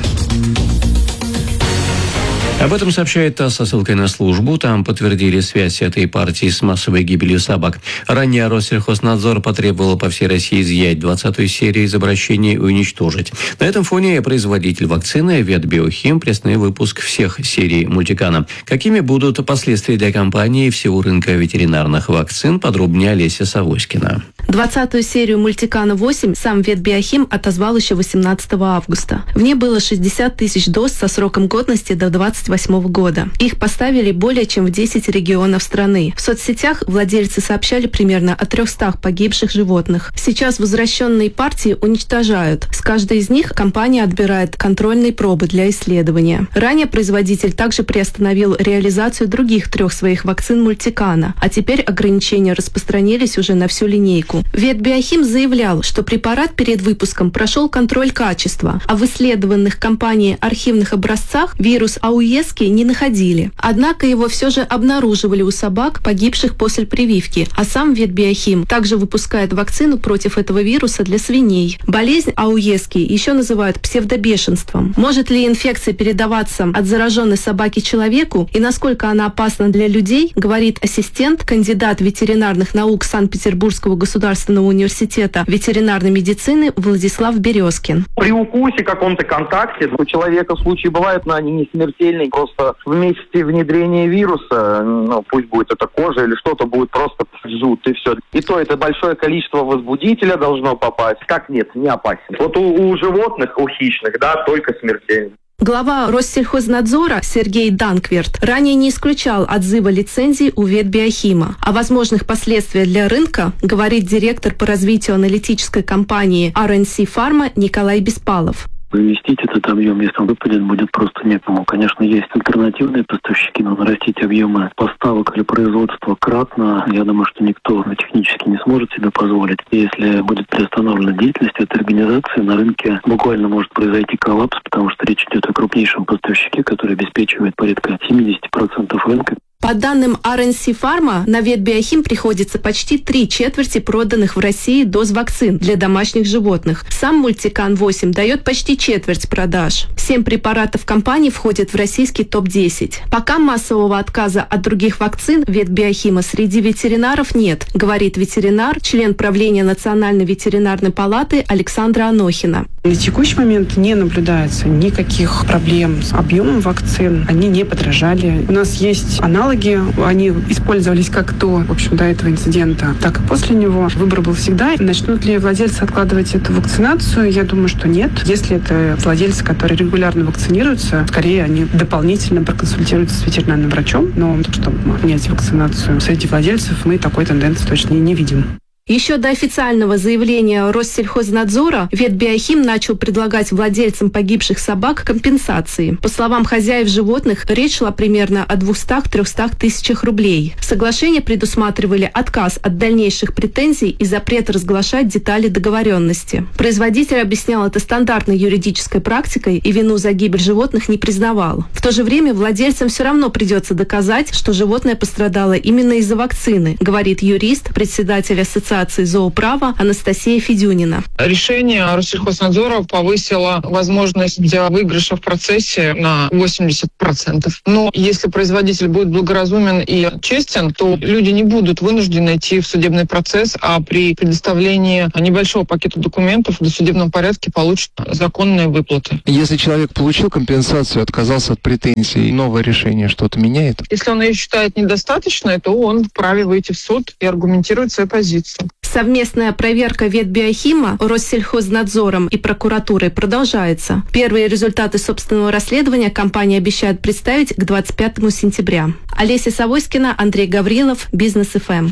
[SPEAKER 2] Об этом сообщает ТАСС со ссылкой на службу. Там подтвердили связь этой партии с массовой гибелью собак. Ранее Россельхознадзор потребовал по всей России изъять двадцатую серию из обращений и уничтожить. На этом фоне производитель вакцины Ветбиохим приостановил выпуск всех серий Мультикана. Какими будут последствия для компании и всего рынка ветеринарных вакцин, подробнее Олеся Савоськина.
[SPEAKER 9] двадцатую серию Мультикана восемь сам Ветбиохим отозвал еще восемнадцатого августа. В ней было шестьдесят тысяч доз со сроком годности до двадцать восьмого года. Их поставили более чем в десять регионов страны. В соцсетях владельцы сообщали примерно о трехстах погибших животных. Сейчас возвращенные партии уничтожают. С каждой из них компания отбирает контрольные пробы для исследования. Ранее производитель также приостановил реализацию других трех своих вакцин Мультикана, а теперь ограничения распространились уже на всю линейку. Ветбиохим заявлял, что препарат перед выпуском прошел контроль качества, а в исследованных компанией архивных образцах вирус ауески не находили. Однако его все же обнаруживали у собак, погибших после прививки, а сам Ветбиохим также выпускает вакцину против этого вируса для свиней. Болезнь ауески еще называют псевдобешенством. Может ли инфекция передаваться от зараженной собаки человеку и насколько она опасна для людей, говорит ассистент, кандидат ветеринарных наук Санкт-Петербургского государственного университета ветеринарной медицины Владислав Березкин.
[SPEAKER 24] При укусе, каком-то контакте у человека случаи бывают, но они не смертельные. Просто в месте внедрения вируса, ну, пусть будет это кожа или что-то, будет просто жут, и все. И то это большое количество возбудителя должно попасть. Как нет, не опасен. Вот у, у животных, у хищных, да, только смертельно.
[SPEAKER 9] Глава Россельхознадзора Сергей Данкверт ранее не исключал отзыва лицензий у Ветбиохима. О возможных последствиях для рынка говорит директор по развитию аналитической компании ар эн си Pharma Николай Беспалов.
[SPEAKER 7] Вместить этот объем, если он выпадет, будет просто некому. Конечно, есть альтернативные поставщики, но нарастить объемы поставок или производства кратно, я думаю, что никто технически не сможет себе позволить. Если будет приостановлена деятельность этой организации, на рынке буквально может произойти коллапс, потому что речь идет о крупнейшем поставщике, который обеспечивает порядка семьдесят процентов рынка.
[SPEAKER 9] По данным ар эн си Pharma, на Ветбиохим приходится почти три четверти проданных в России доз вакцин для домашних животных. Сам Мультикан восемь дает почти четверть продаж. Семь препаратов компании входят в российский топ десять. Пока массового отказа от других вакцин Ветбиохима среди ветеринаров нет, говорит ветеринар, член правления Национальной ветеринарной палаты Александра Анохина.
[SPEAKER 11] На текущий момент не наблюдается никаких проблем с объемом вакцин. Они не подорожали. У нас есть аналоги. Они использовались как до, в общем, до этого инцидента, так и после него. Выбор был всегда. Начнут ли владельцы откладывать эту вакцинацию? Я думаю, что нет. Если это владельцы, которые регулярно вакцинируются, скорее они дополнительно проконсультируются с ветеринарным врачом. Но чтобы менять вакцинацию среди владельцев, мы такой тенденции точно не видим.
[SPEAKER 9] Еще до официального заявления Россельхознадзора Ветбиохим начал предлагать владельцам погибших собак компенсации. По словам хозяев животных, речь шла примерно о двухстах-трехстах тысячах рублей. Соглашения предусматривали отказ от дальнейших претензий и запрет разглашать детали договоренности. Производитель объяснял это стандартной юридической практикой и вину за гибель животных не признавал. В то же время владельцам все равно придется доказать, что животное пострадало именно из-за вакцины, говорит юрист, председатель ассоциации Ассоциации зооправа Анастасия Федюнина.
[SPEAKER 13] Решение Россельхознадзора повысило возможность выигрыша в процессе на восемьдесят процентов. Но если производитель будет благоразумен и честен, то люди не будут вынуждены идти в судебный процесс, а при предоставлении небольшого пакета документов в досудебном порядке получат законные выплаты.
[SPEAKER 14] Если человек получил компенсацию, отказался от претензий, новое решение что-то меняет?
[SPEAKER 13] Если он ее считает недостаточной, то он вправе выйти в суд и аргументировать свою позицию.
[SPEAKER 9] Совместная проверка Ветбиохима Россельхознадзором и прокуратурой продолжается. Первые результаты собственного расследования компания обещает представить к двадцать пятому сентября. Олеся Савойскина, Андрей Гаврилов, Бизнес эф эм.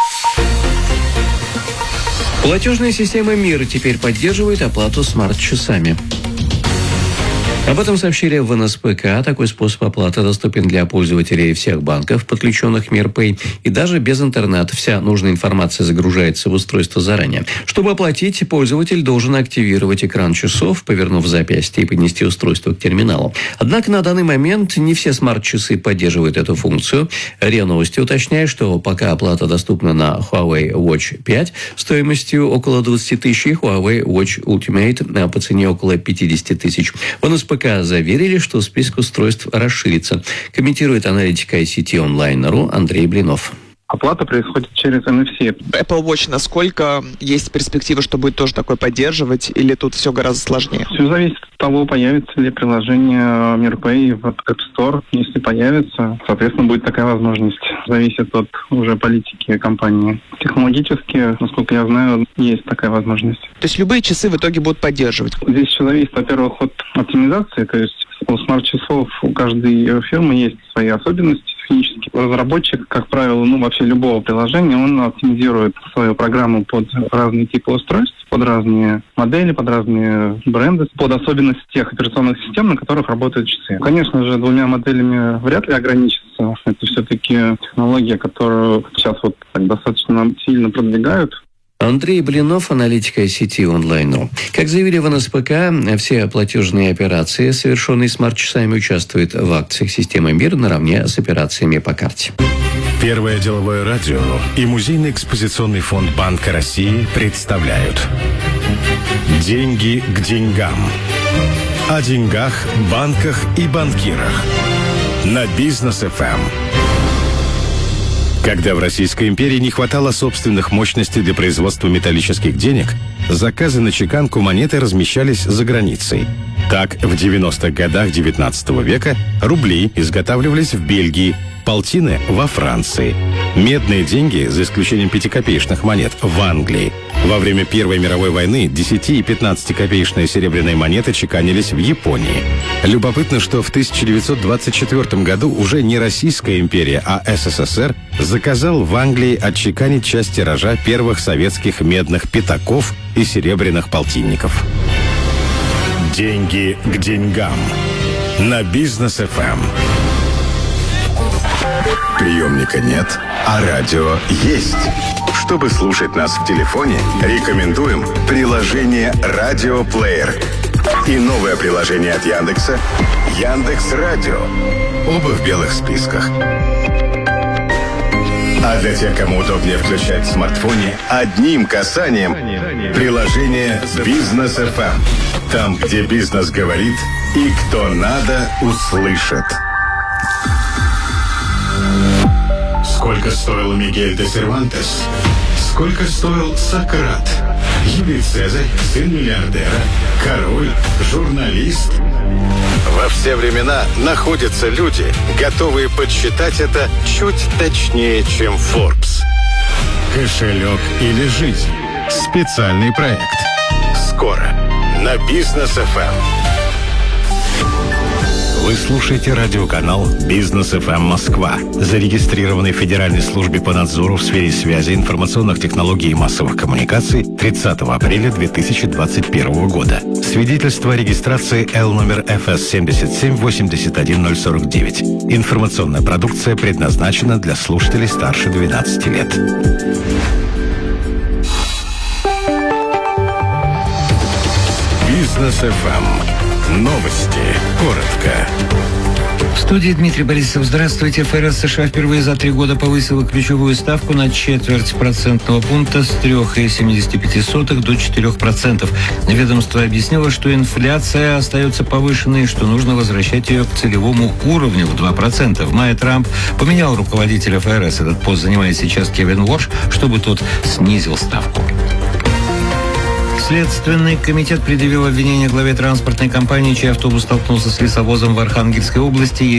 [SPEAKER 2] Платежная система МИР теперь поддерживает оплату смарт-часами. Об этом сообщили в эн эс пэ ка. Такой способ оплаты доступен для пользователей всех банков, подключенных МИРПэй, и даже без интернета. Вся нужная информация загружается в устройство заранее. Чтобы оплатить, пользователь должен активировать экран часов, повернув запястье, и поднести устройство к терминалу. Однако на данный момент не все смарт-часы поддерживают эту функцию. РИА Новости уточняет, что пока оплата доступна на Huawei Watch пять стоимостью около двадцать тысяч и Huawei Watch Ultimate по цене около пятьдесят тысяч. В эн эс пэ ка заверили, что список устройств расширится. Комментирует аналитик ай си ти онлайн точка ру Андрей Блинов.
[SPEAKER 25] Оплата происходит через эн эф си.
[SPEAKER 26] Apple Watch, насколько есть перспектива, что будет тоже такое поддерживать, или тут все гораздо сложнее?
[SPEAKER 25] Все зависит от того, появится ли приложение MirPay в App Store. Если появится, соответственно, будет такая возможность. Зависит от уже политики компании. Технологически, насколько я знаю, есть такая возможность.
[SPEAKER 26] То есть любые часы в итоге будут поддерживать?
[SPEAKER 25] Здесь все зависит, во-первых, от оптимизации. То есть у смарт-часов у каждой фирмы есть свои особенности технические. Разработчик, как правило, ну вообще любого приложения, он оптимизирует свою программу под разные типы устройств, под разные модели, под разные бренды, под особенности тех операционных систем, на которых работают часы. Конечно же, двумя моделями вряд ли ограничится. Это все-таки технология, которую сейчас вот так достаточно сильно продвигают.
[SPEAKER 2] Андрей Блинов, аналитик ай си ти онлайн точка ру. Как заявили в эн эс пэ ка, все платежные операции, совершенные смарт-часами, участвуют в акциях системы МИР наравне с операциями по карте.
[SPEAKER 10] Первое деловое радио и Музейный экспозиционный фонд Банка России представляют «Деньги к деньгам». О деньгах, банках и банкирах. На Бизнес эф эм. Когда в Российской империи не хватало собственных мощностей для производства металлических денег, заказы на чеканку монеты размещались за границей. Так, в девяностых годах девятнадцатого века рубли изготавливались в Бельгии, полтины – во Франции, медные деньги, за исключением пятикопеечных монет, в Англии. Во время Первой мировой войны десяти- и пятнадцатикопеечные серебряные монеты чеканились в Японии. Любопытно, что в тысяча девятьсот двадцать четвёртом году уже не Российская империя, а эс эс эс эр заказал в Англии отчеканить часть тиража первых советских медных пятаков и серебряных полтинников. Деньги к деньгам. На Бизнес эф эм. Приемника нет, а радио есть. Чтобы слушать нас в телефоне, рекомендуем приложение «Радиоплеер» и новое приложение от Яндекса «Яндекс.Радио». Оба в белых списках. А для тех, кому удобнее включать в смартфоне, одним касанием приложение «Бизнес эф эм». Там, где бизнес говорит и кто надо, услышит. Сколько стоил Мигель де Сервантес? Сколько стоил Сократ? Юлий Цезарь, сын миллиардера, король, журналист. Во все времена находятся люди, готовые подсчитать это чуть точнее, чем Forbes. Кошелек или жизнь? Специальный проект. Скоро на Бизнес эф эм. Вы слушаете радиоканал Бизнес эф эм Москва, зарегистрированный в Федеральной службе по надзору в сфере связи, информационных технологий и массовых коммуникаций тридцатого апреля две тысячи двадцать первого года. Свидетельство о регистрации Л номер эф эс семь семь восемь один ноль сорок девять. Информационная продукция предназначена для слушателей старше двенадцати лет. Бизнес эф эм. Новости. Коротко.
[SPEAKER 17] В студии Дмитрий Борисов. Здравствуйте. эф эр эс США впервые за три года повысила ключевую ставку на четверть процентного пункта с три целых семьдесят пять сотых до четыре процента. Ведомство объяснило, что инфляция остается повышенной и что нужно возвращать ее к целевому уровню в два процента. В мае Трамп поменял руководителя эф эр эс. Этот пост занимает сейчас Кевин Уорш, чтобы тот снизил ставку. Следственный комитет предъявил обвинение главе транспортной компании, чей автобус столкнулся с лесовозом в Архангельской области.